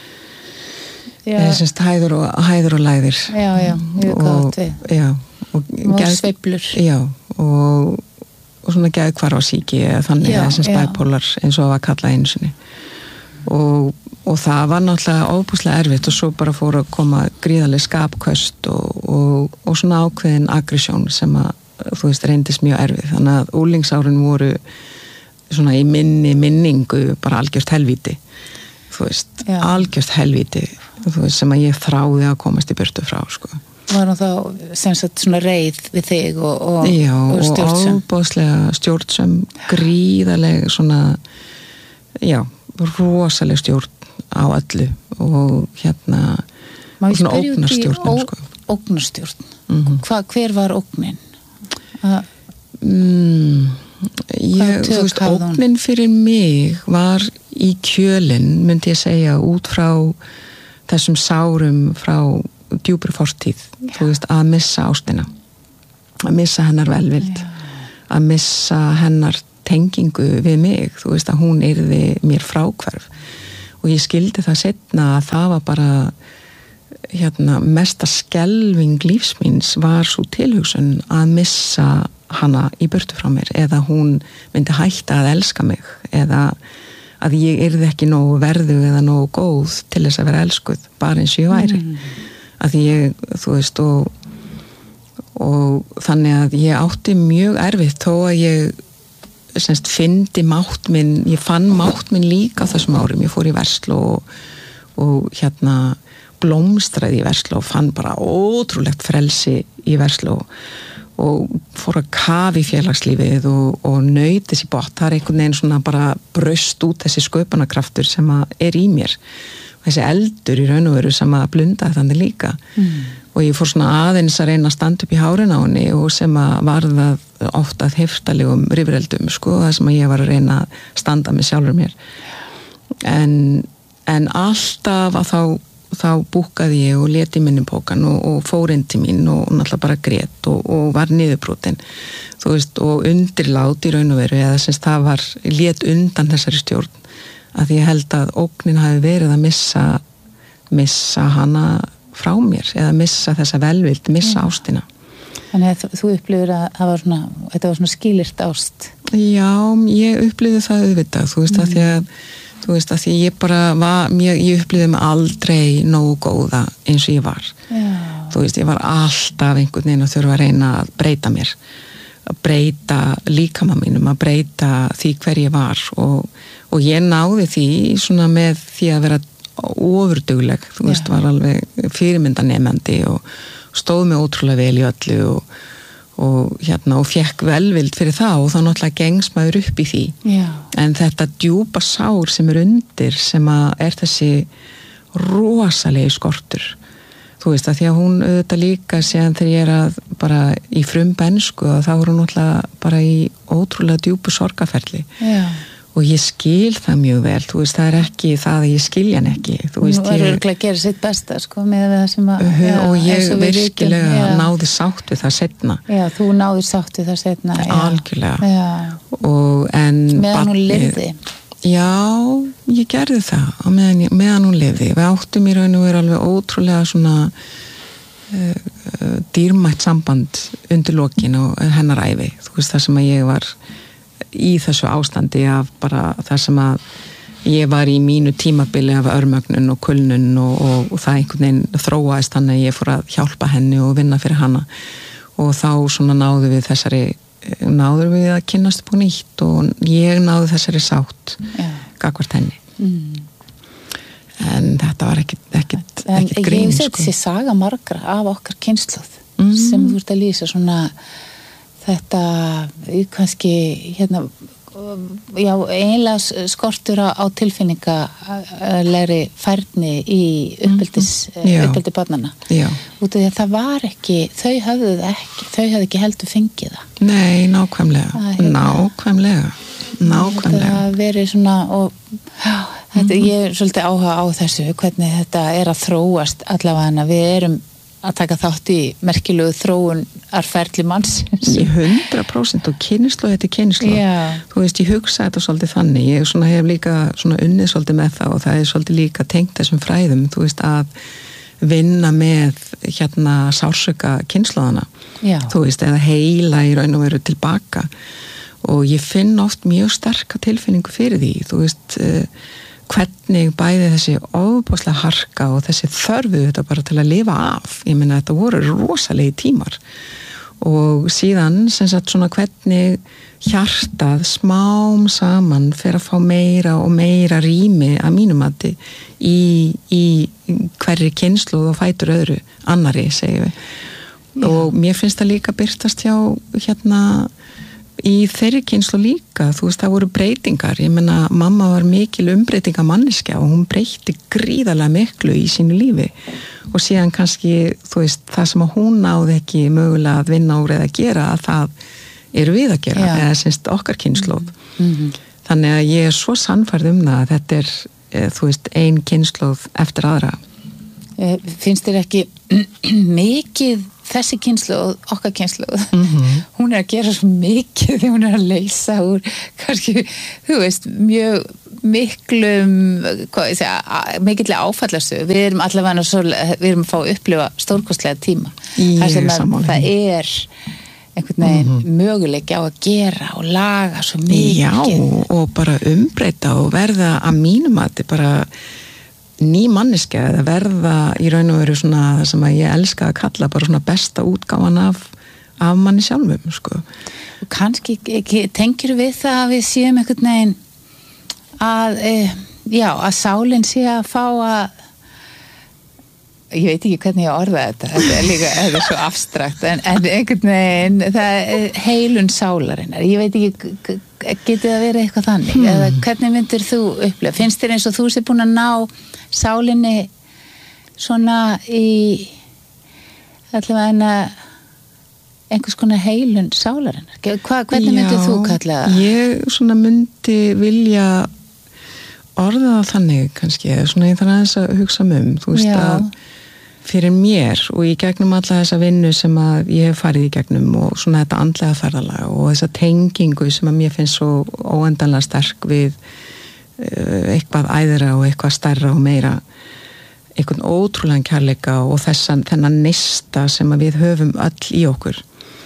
S2: yeah. semst hæður og, hæður og læðir.
S1: Já, já, ég veit hvað þetta er.
S2: Já, og, og
S1: sveiflur
S2: já, og, og svona geðhvarfa síki eða þannig,
S1: já,
S2: eða sem bipolar eins og að kalla einu sinni og, og það var náttúrulega óbúslega erfitt og svo bara fór að koma gríðarlega skapköst og, og, og svona ákveðin aggresjón sem að þú veist reyndist mjög erfið, þannig að úlingsárin voru svona í minni minningu bara algjört helvíti þú veist, já. algjört helvíti þú veist, sem að ég þráði að komast í burtu frá, sko.
S1: Var hún þá sem sagt svona reið við þig og, og,
S2: já,
S1: og stjórnsum? Já, og
S2: óbúslega stjórnsum, gríðarlega svona, já, rosalega stjórn á öllu og hérna, og svona ógnarstjórn, sko.
S1: Ógnarstjórn?
S2: Mm-hmm.
S1: Hva, hver var ógnin? Að...
S2: Mm, ég, þú veist, ógnin fyrir mig var í kjölinn, myndi ég segja, út frá þessum sárum frá djúpri fortíð, já. Þú veist, að missa ástina, að missa hennar velvild, já. Að missa hennar tengingu við mig, þú veist, að hún yrði mér fráhverf og ég skildi það seinna að það var bara hérna, mesta skelving lífsmíns var svo tilhugsun að missa hana í burtu frá mér eða hún myndi hætta að elska mig eða að ég yrði ekki nógu verðu eða nógu góð til þess að vera elskuð bara eins og ég væri mm. að ég, þú veist og, og þannig að ég átti mjög erfitt þó að ég semst fyndi mátt minn, ég fann mátt minn líka á þessum árum, ég fór í Versló og, og hérna blómstraði í Versló og fann bara ótrúlegt frelsi í Versló og fór að kafa í félagslífið og, og naut þessi bótt, það er einhvern veginn svona bara braust út þessi sköpunarkraftur sem að er í mér og þessi eldur í raun og veru sem að blundaði þannig líka mm. og ég fór svona aðeins að reyna að standa upp í hárin á henni og sem að varðað ofta að heftalegum rifreldum sko, það sem að ég var að reyna að standa með sjálfur mér en en alltaf að þá þá búkaði ég og leti minni pókan og, og fór inn til mín og náttúrulega bara grét og, og var niðurbrotin þú veist og undirlát í raun og veru eða semst það var lét undan þessari stjórn að ég held að ógnin hafi verið að missa missa hana frá mér eða missa þessa velvild, missa ja. Ástina.
S1: Þannig að þú upplifir að það var svona, þetta var svona skýlirt ást.
S2: Já, ég upplifði það auðvitað, þú veist mm. að því að þú veist að því ég bara var, ég, ég upplifði mig aldrei nógu góða eins og ég var. Já. Þú veist, ég var alltaf einhvern veginn að þurfa að reyna að breyta mér, að breyta líkama mínum, að breyta því hver ég var og, og ég náði því svona með því að vera ofurdugleg, þú veist, Já. Var alveg fyrirmyndanemandi og stóð mig ótrúlega vel í öllu og og hérna og fekk velvild fyrir það og þá náttúrulega gengst maður upp í því Já. En þetta djúpa sár sem er undir sem að er þessi rosalegi skortur þú veist að því að hún auðvitað líka séðan þegar ég er að bara í frumbensku og þá er hún náttúrulega bara í ótrúlega djúpu sorgaferli Já. Og ég skil það mjög vel, þú veist, það er ekki það að ég skilja hann ekki. Þú veist,
S1: ég... Hún var örgulega að gera sitt besta, sko, með það sem að...
S2: Uh, já, og ég virkilega vitum, náði sátt við það setna.
S1: Já, þú náði sátt við það setna.
S2: Algjörlega.
S1: Já.
S2: Og en...
S1: Meðan hún lifði.
S2: Já, ég gerði það, meðan, meðan hún lifði. Við áttum í raun og veru alveg ótrúlega svona uh, dýrmætt samband undir lokin og hennar ævi. Þú veist, það sem að ég var... í þessu ástandi af bara það sem að ég var í mínu tímabili af örmögnun og kulnun og, og, og það einhvern veginn þróaðist þannig að ég fór að hjálpa henni og vinna fyrir hana og þá svona náðu við þessari náðu við að kynnast upp á nýtt og ég náðu þessari sátt ja. Gagnvart henni mm. en þetta var ekkit, ekkit, ekkit grín
S1: ég seti sér saga margra af okkar kynslóð mm. sem þú ert að lýsa svona þetta kannski hérna já, eiginlega skortur á, á tilfinningalegri færni í uppeldis mm-hmm. uppeldi barnanna út af því að það var ekki þau höfðu það ekki, þau höfðu ekki heldur fengið það
S2: Nei, nákvæmlega hérna, nákvæmlega nákvæmlega
S1: það verið svona og já, þetta, mm-hmm. ég er svolítið áhuga á þessu hvernig þetta er að þróast allavega við erum að taka þátt í merkilegu þróunarferli mannsins.
S2: hundra prósent og kynslu þetta er kynslu. Yeah. Þú veist, ég hugsa þetta svolítið þannig. Ég svona hef líka svona unnið svolítið með það og það er svolítið líka tengt þessum fræðum, þú veist, að vinna með hérna sársauka kynslaðana. Yeah. Þú veist, eða heila í raun og veru tilbaka. Og ég finn oft mjög sterka tilfinningu fyrir því, þú veist, uh, hvernig bæði þessi ofboðslega harka og þessi þörfu þetta bara til að lifa af ég meina þetta voru rosalegi tímar og síðan sem sagt svona hvernig hjartað smám saman fer að fá meira og meira rými að mínum mati í, í hverri kynslóð og fætur öðru annari segjum við Já. Og mér finnst það líka birtast hjá hérna í þeirri kynslu líka, þú veist, það voru breytingar ég menna, mamma var mikil umbreytinga manneskja og hún breytti gríðarlega miklu í sínu lífi og síðan kannski, þú veist, það sem að hún náði ekki mögulega að vinna úr eða gera að það eru við að gera Já. Eða semst okkar kynsluð mm-hmm. þannig að ég er svo sannfærð um það að þetta er, þú veist, ein kynsluð eftir aðra
S1: Finnst þér ekki mikið þessi kynsluð, okkar kynsluð mm-hmm. hún er að gera svo mikið því hún er að leysa úr kannski, þú veist, mjög miklum hvað ég segja, mikillega áfallarsu við erum allavega svo, við erum að fá að upplifa stórkostlega tíma þar sem að það er einhvern veginn mm-hmm. möguleiki á að gera og laga svo mikið
S2: Já, og bara umbreyta og verða að mínum að þetta bara ný manneska eða verða í raun og veru svona það sem að ég elska að kalla bara svona besta útgáfan af, af manni sjálfum sko.
S1: Og kannski ekki, tengir við það að við séum einhvern veginn að e, já, að sálinn sé að fá að ég veit ekki hvernig ég orða þetta þetta er líka, þetta er svo abstrakt en, en einhvern veginn, það er heilun sálarinnar, ég veit ekki getið að vera eitthvað þannig hmm. eða hvernig myndir þú upplifa, finnst þér eins og þú sé búin að ná sálinni svona í allavega einhvers konar heilun sálarinnar Hva, hvernig myndir þú kalla það?
S2: Ég svona myndi vilja orða það þannig kannski, svona ég þarf aðeins að hugsa um, þú veist
S1: Já.
S2: að fyrir mér og í gegnum alla þessa vinnu sem að ég hef farið í gegnum og svona þetta andlega ferðalag og þessa tengingu sem að mér finnst svo óendanlega sterk við uh, eitthvað æðra og eitthvað stærra og meira, einhvern ótrúlegan kærleika og þessan, þennan neista sem að við höfum öll í okkur,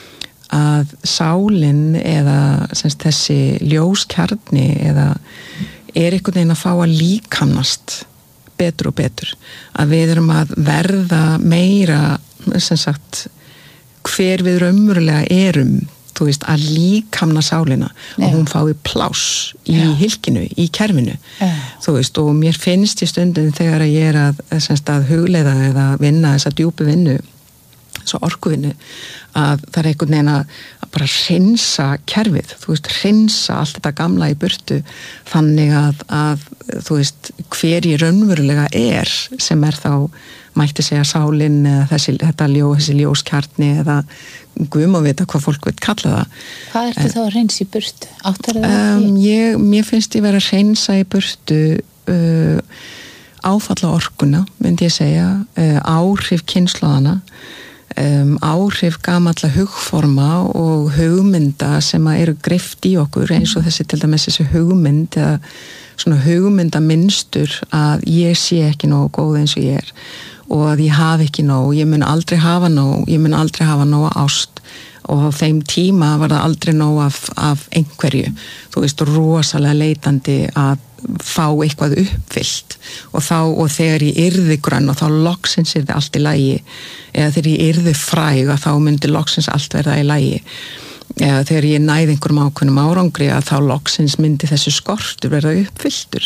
S2: að sálin eða semst, þessi ljóskjarni eða er einhvern veginn að fá að líkamnast betur og betur, að við erum að verða meira sem sagt hver við raunverulega erum, þú veist, að líkamna sálina Já. Og hún fái pláss í Já. Hylkinu, í kerfinu Já. Þú veist, og mér finnst í stundin þegar að ég er að, semst, að hugleiða eða vinna þessa djúpu vinnu, þessa orkuvinnu, að það er einhvern veginn að bara hreinsa kerfið, þú veist, hreinsa allt þetta gamla í burtu, þannig að, að þú veist, hver ég raunverulega er, sem er þá mætti segja sálin eða þessi, þetta ljó, þessi ljóskjarni eða guðum að vita hvað fólk veit kalla það.
S1: Hvað ertu þá að hreinsa í burtu? Áttar það
S2: um, ég, mér finnst ég vera að hreinsa í burtu uh, áfalla orkuna, myndi ég segja, uh, áhrif kynslóðana, Um, áhrif gamalla hugforma og hugmynda sem að eru greift í okkur, eins og þessi til dæmis þessi hugmynd eða svona hugmyndaminstur að ég sé ekki nógu góð eins og ég er og að ég hafi ekki nóg, ég mun aldrei hafa nóg, ég mun aldrei hafa nóg ást og á þeim tíma var það aldrei nóg af, af einhverju, þú veist, rosalega leitandi að fá eitthvað uppfyllt og þá og þegar ég yrði grönn og þá loksins yrði allt í lagi eða þegar ég yrði fræg að þá myndi loksins allt verða í lagi eða þegar ég næði einhverjum ákveðnum árangri að þá loksins myndi þessu skortur verða uppfylltur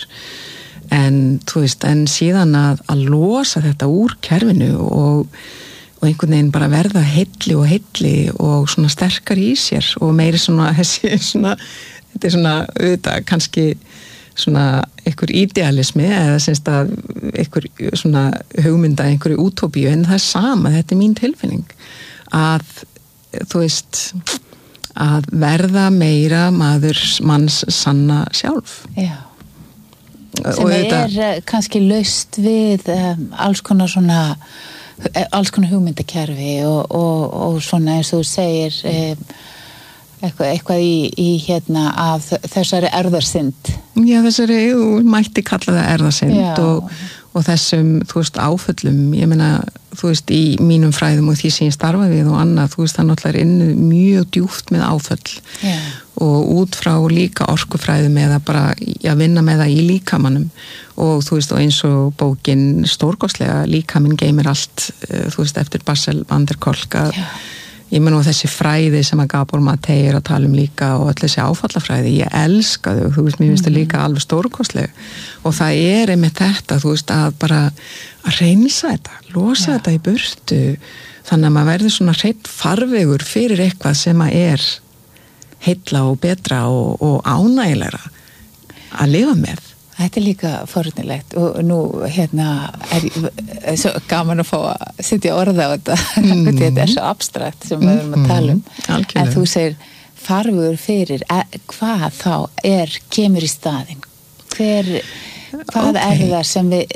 S2: en þú veist, en síðan að, að losa þetta úr kerfinu og, og einhvern veginn bara verða heilli og heilli og svona sterkar í sér og meiri svona þessi svona, þetta er svona auðvitað kannski svona einhver idealismi eða semst að einhver svona hugmynda einhverju útópíu en það er sama, þetta er mín tilfinning að þú veist að verða meira maður manns sanna sjálf
S1: Já sem er þetta, kannski laust við um, alls konar svona alls konar hugmyndakerfi og, og, og svona eins og þú segir um, eitthvað, eitthvað í, í hérna af þessari erðarsynd
S2: Já, þessari, þú mætti kalla það erðarsynd og, og þessum, þú veist, áföllum ég meina, þú veist, í mínum fræðum og því sem ég starfa við og annað, þú veist, það náttúrulega er inni mjög djúpt með áföll Já. Og út frá líka orkufræðum eða bara að vinna með það í líkamannum og þú veist, og eins og bókin stórkostlega, líkaminn geymir allt, þú veist, eftir Bessel van der Kolk að ég menn og þessi fræði sem að Gabor Maté er að tala um líka og öll þessi áfallafræði, ég elska þau, þú veist, mér finnst þau líka alveg stórkostleg og það er einmitt þetta, þú veist, að bara að reynsa þetta, losa Já. Þetta í burtu, þannig að maður verður svona hreinn farvegur fyrir eitthvað sem að er heilla og betra og, og ánægilegra að lifa með.
S1: Þetta er líka forunilegt og nú hérna er svo gaman að fá að sitja orða á þetta mm. þetta er svo abstrakt sem við erum að tala um
S2: mm.
S1: en þú segir farvegur fyrir hvað þá er kemur í staðinn hver, hvað okay. er það sem við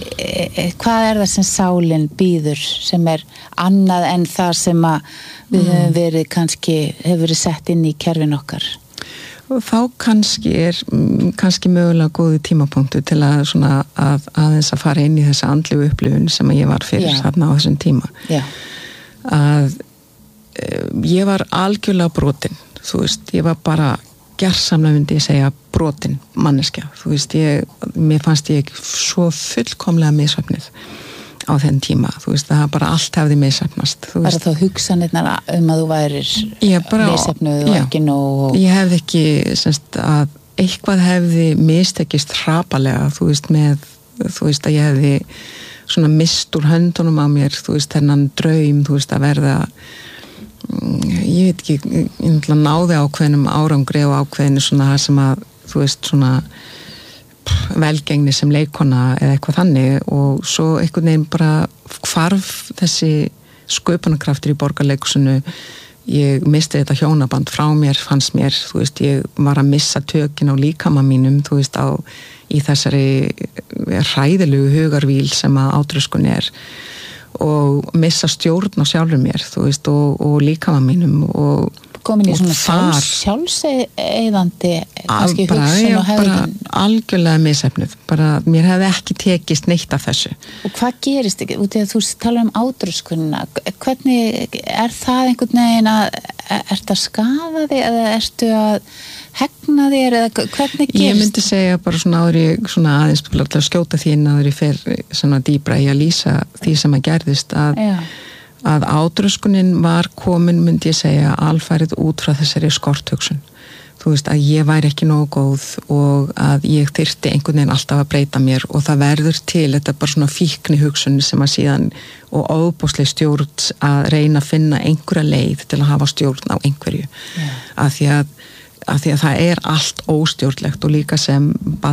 S1: hvað er það sem sálin býður sem er annað en það sem að við mm. höfum verið kannski hefur verið sett inn í kerfin okkar
S2: og þá kannski er kannski mögulega góði tímapunktu til að svona að aðeins að fara inn í þessa andlegu upplifun sem ég var fyrir Já. Þarna á þessum tíma
S1: Já.
S2: Að ég var algjörlega brotin þú veist, ég var bara gersamlega myndi ég segja brotin manneskja, þú veist, ég mér fannst ég svo fullkomlega misvæfnið á þenn tíma, þú veist, það bara allt hefði misefnast.
S1: Var það þá hugsanirnar um að þú værir misefnuð og ekki nóg?
S2: Ég hefði ekki, semst, að eitthvað hefði mistekist hrapalega, þú veist, með, þú veist, að ég hefði svona mist úr höndunum á mér, þú veist, þennan draum, þú veist, að verða, ég veit ekki, ég náði ákveðnum árangri og ákveðinu svona sem að, þú veist, svona velgengni sem leikona eða eitthvað þannig og svo einhvern veginn bara hvarf þessi sköpunarkraftur í Borgarleikhúsinu ég misti þetta hjónaband frá mér, fannst mér, þú veist, ég var að missa tökin á líkama mínum, þú veist, á, í þessari hræðilegu hugarvíl sem að átröskun er og missa stjórn á sjálfur mér, þú veist, og, og líkama mínum og
S1: komin í svona sjálfs, sjálfseiðandi kannski
S2: bara,
S1: hugsun og hegðun.
S2: Bara algjörlega misefnuð, bara mér hefði ekki tekist neitt af þessu.
S1: Og hvað gerist ekki, út í að þú talar um átröskunina, hvernig er það einhvern veginn að, ertu að skaða þig eða ertu að hegna þér eða hvernig gerist?
S2: Ég myndi segja bara svona áður ég svona aðeins til að skjóta því inn áður ég fer svona dýbra í að lýsa því sem að gerðist að
S1: Já.
S2: að átröskunin var komin, myndi ég segja, alfarið út frá þessari skorthugsun. Þú veist, að ég væri ekki nógu góð og að ég þyrfti einhvern veginn alltaf að breyta mér og það verður til, þetta er bara svona fíkni hugsun sem að síðan, og ofboðsleg stjórn að reyna að finna einhverja leið til að hafa stjórn á einhverju. Yeah. Að því að af því að það er allt óstjórnlegt og líka sem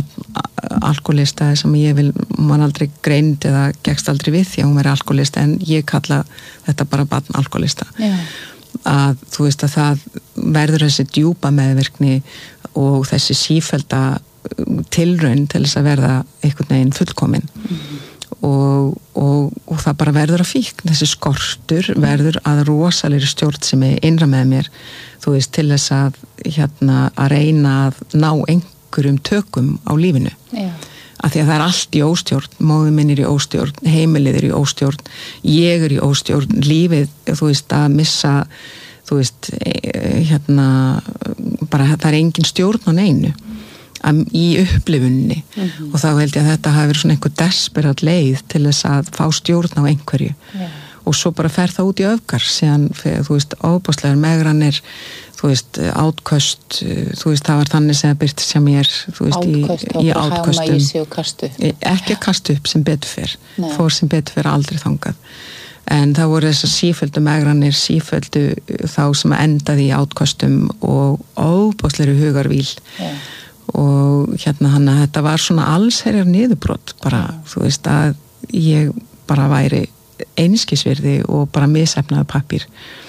S2: alkoholista sem ég vil, man aldrei greind eða gegst aldrei við því að hún veri alkoholista en ég kalla þetta bara barn alkoholista.
S1: Já.
S2: Að þú veist að það verður þessi djúpa meðvirkni og þessi sífellda tilraun til þess að verða einhvern veginn fullkomin. Mm-hmm. Og, og, og það bara verður að fíkn, þessi skortur verður að rosalegri stjórn sem er innra með mér, þú veist, til þess að hérna að reyna að ná einhverjum tökum á lífinu.
S1: Já.
S2: Af því að það er allt í óstjórn, móðir minn er í óstjórn, heimilið er í óstjórn, ég er í óstjórn, lífið, þú veist, að missa, þú veist, hérna, bara það er engin stjórn á neinu. Í upplifunni mm-hmm. og þá held ég að þetta hafi verið svona einhver desperat leið til þess að fá stjórn á einhverju yeah. og svo bara fer það út í öfgar síðan, þú veist, óbáslegar megranir, þú veist, átköst þú veist, það var þannig sem það byrtist sem mér, þú veist,
S1: átköst,
S2: í, í átköstum
S1: í sig og kastu upp.
S2: Ekki að kastu upp sem betur fyrr fór sem betur fyrr aldrei þangað en það voru þessar síföldu megranir síföldu þá sem endaði í átköstum og óbáslegri hugarvíl yeah. og hérna hann að þetta var svona allsherjar niðurbrot bara, þú veist að ég bara væri einskisvirði og bara misefnaði pappír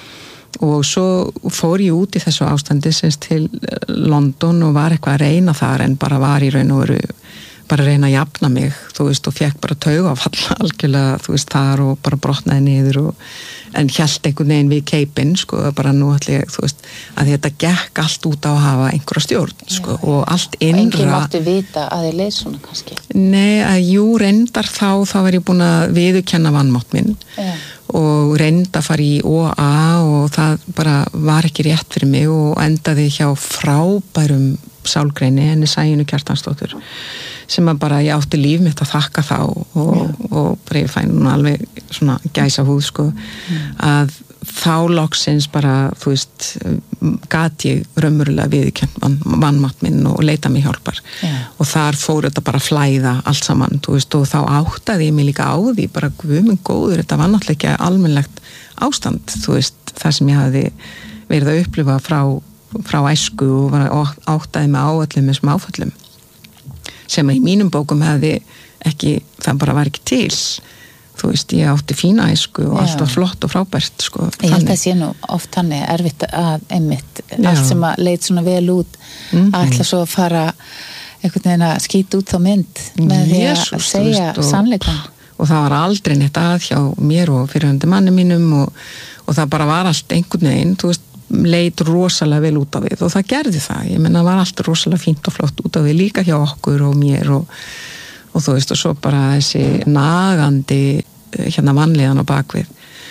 S2: og svo fór ég út í þessu ástandi semst til London og var eitthvað að reyna þar en bara var í raun og veru bara að reyna að jafna mig, þú veist, og fekk bara taugafall algjörlega, þú veist, þar og bara brotnaði niður og en hélt einhvern veginn við keipinn, sko, bara nú allir, þú veist, að þetta gekk allt út á að hafa einhverja stjórn, sko, já, og allt innra. Og
S1: enginn máttu vita að þið leið svona kannski?
S2: Nei, að jú, reyndar þá, þá var ég búin að viðurkenna vanmátt minn já. Og reynda að fara í O A og það bara var ekki rétt fyrir mig og endaði hjá frábærum sálgreini, henni Sæunni Kjartansdóttur sem að bara ég átti líf mitt að þakka þá og, og bara ég fæ núna alveg svona gæsa húð sko mm. að þá loksins bara þú veist gat ég raunverulega viðurkennt van, vanmátt minn og leita mig hjálpar yeah. og þar fór þetta bara að flæða allt saman þú veist og þá áttaði ég mig líka á því bara guð minn góður þetta var náttúrulega ekki almennlegt ástand þú veist það sem ég hafði verið að upplifa frá, frá æsku og var að áttaði mig á öllum þessum áföllum sem að í mínum bókum hefði ekki, það bara var ekki til þú veist, ég átti fína æsku og allt var flott og frábært sko,
S1: ég held að sé nú oft hann er erfitt að einmitt,
S2: Já.
S1: Allt sem að leit svona vel út mm-hmm. að ætla svo að fara einhvern veginn að skýta út þá mynd með því
S2: Jesus,
S1: að segja
S2: veist, og,
S1: sannleikan
S2: og það var aldrei neitt að hjá mér og fyrirhandi manni mínum og, og það bara var allt einhvern veginn þú veist, leit rosalega vel út af við og það gerði það, ég menna það var allt rosalega fínt og flott út af við líka hjá okkur og mér og, og þú veist og svo bara þessi nagandi hérna vanlíðan á bakvið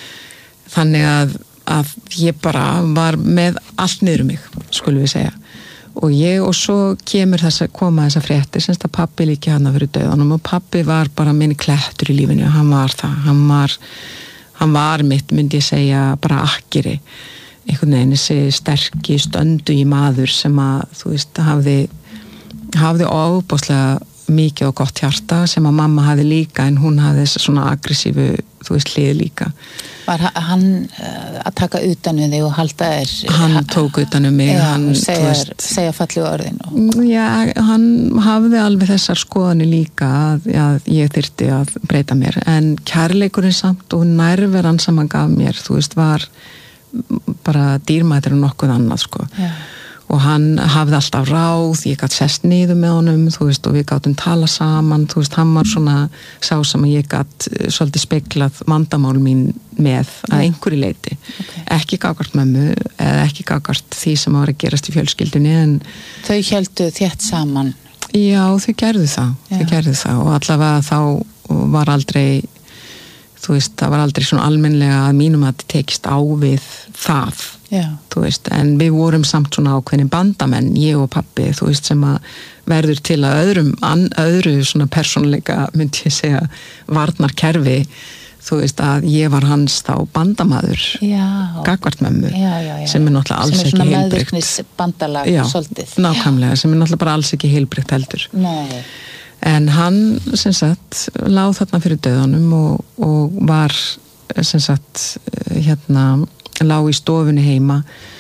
S2: þannig að, að ég bara var með allt niður um mig skulum við segja og ég og svo kemur þess að koma þessa fréttir semst að pappi líki hana fyrir dauðanum og pappi var bara minni klettur í lífinu hann var það, hann var hann var mitt myndi ég segja bara akkeri einhvern veginn þessi sterki stöndu í maður sem að þú veist hafði hafði ofboðslega mikið og gott hjarta sem að mamma hafði líka en hún hafði þess svona aggressífu þú veist hlið líka
S1: Var hann uh, að taka utan um þig og halda þér
S2: Hann tók utan um mig
S1: ja,
S2: hann,
S1: segja, segja fallu orðin og...
S2: Já, hann hafði alveg þessar skoðanir líka að, að ég þyrfti að breyta mér en kærleikurinn samt og nærveran sem hann gaf mér þú veist var bara dýrmætari en nokkuð annað sko.
S1: Já.
S2: Og hann hafði alltaf ráð, ég gat sest niður með honum, þú veist, og við gátum tala saman, þú veist, hann var svona sá sem ég gat svolítið speglað vandamál mín með að einhverju leiti, okay. Ekki gagvart mömmu eða ekki gagvart því sem var að gerast í fjölskyldunni en
S1: þau héldu þétt saman?
S2: Já, þau gerðu það, Já. þau gerðu það og allavega þá var aldrei þú veist, það var aldrei svona almennlega að mínum að þetta tekist á við það
S1: Já.
S2: Þú veist, en við vorum samt svona ákveðin bandamenn, ég og pabbi þú veist, sem að verður til að öðrum an, öðru svona persónuleika myndi ég segja, varnarkerfi þú veist, að ég var hans þá bandamaður, gagvart mömmu
S1: já, já, já.
S2: sem er náttúrulega alls ekki heilbrigt
S1: sem er svona meðvirknisbandalag svolítið
S2: nákvæmlega, sem er náttúrulega bara alls ekki heilbrigt heldur
S1: Nei.
S2: En hann, sem sagt, láð þarna fyrir dauðanum og, og var, sem sagt, hérna, lág í stofunni heima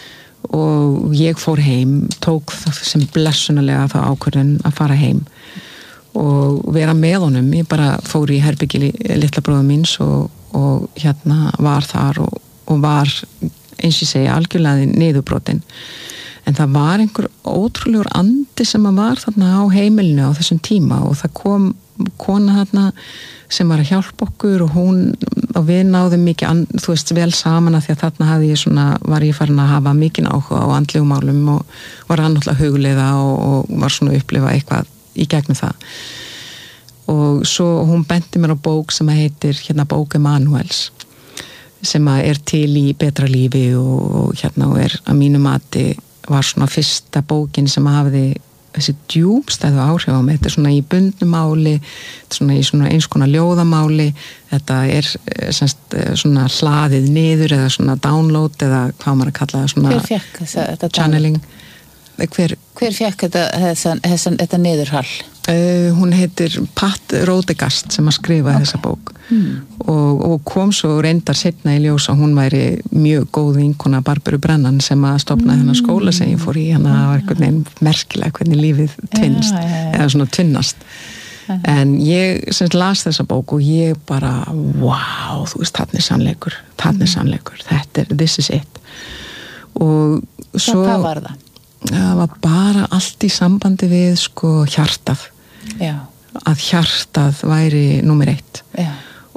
S2: og ég fór heim, tók það sem blessunarlega það ákvörðun að fara heim og vera með honum. Ég bara fór í herbyggi litla bróður míns og, og hérna var þar og, og var, eins og ég segja, algjörlega niðurbrotin. En það var einhver ótrúlegur andi sem að var þarna á heimilinu á þessum tíma og það kom kona þarna sem var að hjálpa okkur og hún og við náðum mikið, þú veist, vel saman að því að þarna hafði ég svona, var ég farin að hafa mikinn áhuga á andlegum málum og var hann náttúrulega hugleiða og, og var svona að upplifa eitthvað í gegnum það. Og svo hún benti mér á bók sem heitir hérna bók Emanuels sem er til í betra lífi og, og hérna og er að mínu mati var svona fyrsta bókin sem hafði þessi djúpstæðu áhrif á mig. Þetta er svona í bundnumáli, þetta er svona í svona eins konar ljóðamáli, þetta er semst svona hlaðið niður eða svona download eða hvað maður að kalla það svona
S1: Hver fekk þessa, þetta
S2: channeling. Hver,
S1: Hver fekk þetta, þessan, þessan, þetta niðurhall?
S2: Uh, hún heitir Pat Rodegast sem að skrifa okay. þessa bók mm. og, og kom svo reyndar setna í ljós að hún væri mjög góð vinkona Barbaru Brennan sem að stofna mm. hennar skóla sem ég fór í hana var einhvern veginn merkilega hvernig lífið tvinnst ja, ja, ja. eða svona tvinnast ja. En ég sem las þessa bók og ég bara wow, þú veist, þarna er sannleikur þarna er mm. sannleikur, þetta er, this is it og svo
S1: hvað var það?
S2: Það var bara allt í sambandi við sko hjartað
S1: Já.
S2: Að hjartað væri númer eitt
S1: Já.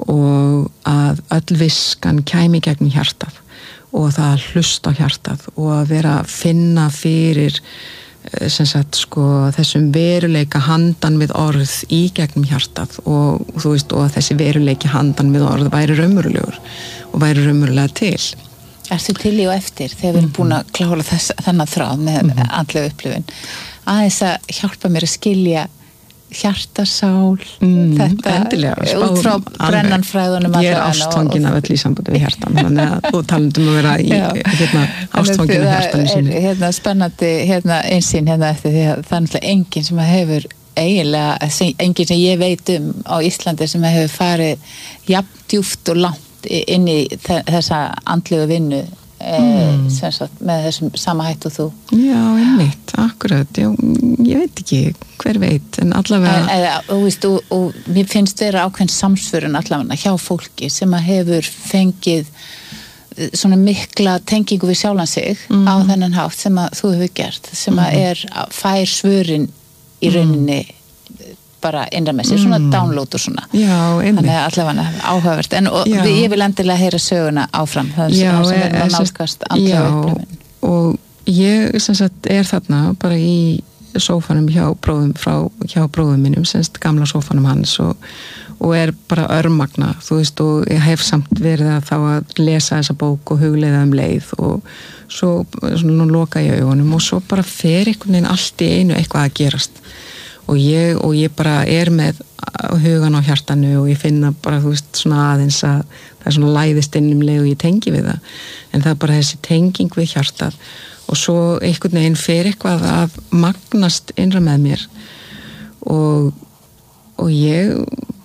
S2: Og að öll viskan kæmi gegnum hjartað og það að hlusta á hjartað og að vera að finna fyrir sem sagt sko þessum veruleika handan við orð í gegnum hjartað og þú veist og að þessi veruleiki handan við orð væri raunverulegur og væri raunverulega til
S1: Ertu til í og eftir þegar við erum búin að klára þess, þennan þráð með mm-hmm. andlega upplifun aðeins að hjálpa mér að skilja hjartasál
S2: mm,
S1: þetta
S2: endilega,
S1: út frá brennanfræðunum
S2: ég er ástfangin af öll í sambandi við hjartan þannig að þú talandum að vera í hérna, ástfangin af hjartanu sínu
S1: hérna, spennandi hérna, einsýn hérna eftir því að það er náttúrulega enginn sem hefur eiginlega, enginn sem ég veit um á Íslandi sem hefur farið jafn djúpt og langt inn í þessa andlegu vinnu mm. sem sagt með þessum sama hætt og þú
S2: Já, einmitt, akkurat Já, ég veit ekki, hver veit en allavega
S1: en, eða, og, veist, og, og mér finnst þeirra ákveðin samsvörun allavega hjá fólki sem að hefur fengið svona mikla tengingu við sjálfan sig mm. á þennan hátt sem að þú hefur gert sem að er að fær svörin í rauninni mm. bara innra með sér, svona mm. download og svona
S2: Já, einmitt
S1: Þannig að allavega áhugavert en og, við, ég vil endilega heyra söguna áfram þannig
S2: Já,
S1: sem er að nálgast andlega upplifun
S2: og ég sem sagt er þarna bara í sófanum hjá bróðum frá hjá bróðum mínum, semst gamla sófanum hans og, og er bara örmagna þú veist og ég hef samt verið að þá að lesa þessa bók og hugleiða um leið og svo svona loka ég augunum og svo bara fer einhvern veginn allt í einu eitthvað að gerast og ég, og ég bara er með hugan á hjartanu og ég finna bara, þú veist, svona aðeins að það er svona læðist inn um leið og ég tengi við það en það er bara þessi tenging við hjartað og svo einhvern veginn fer eitthvað að magnast innra með mér og, og ég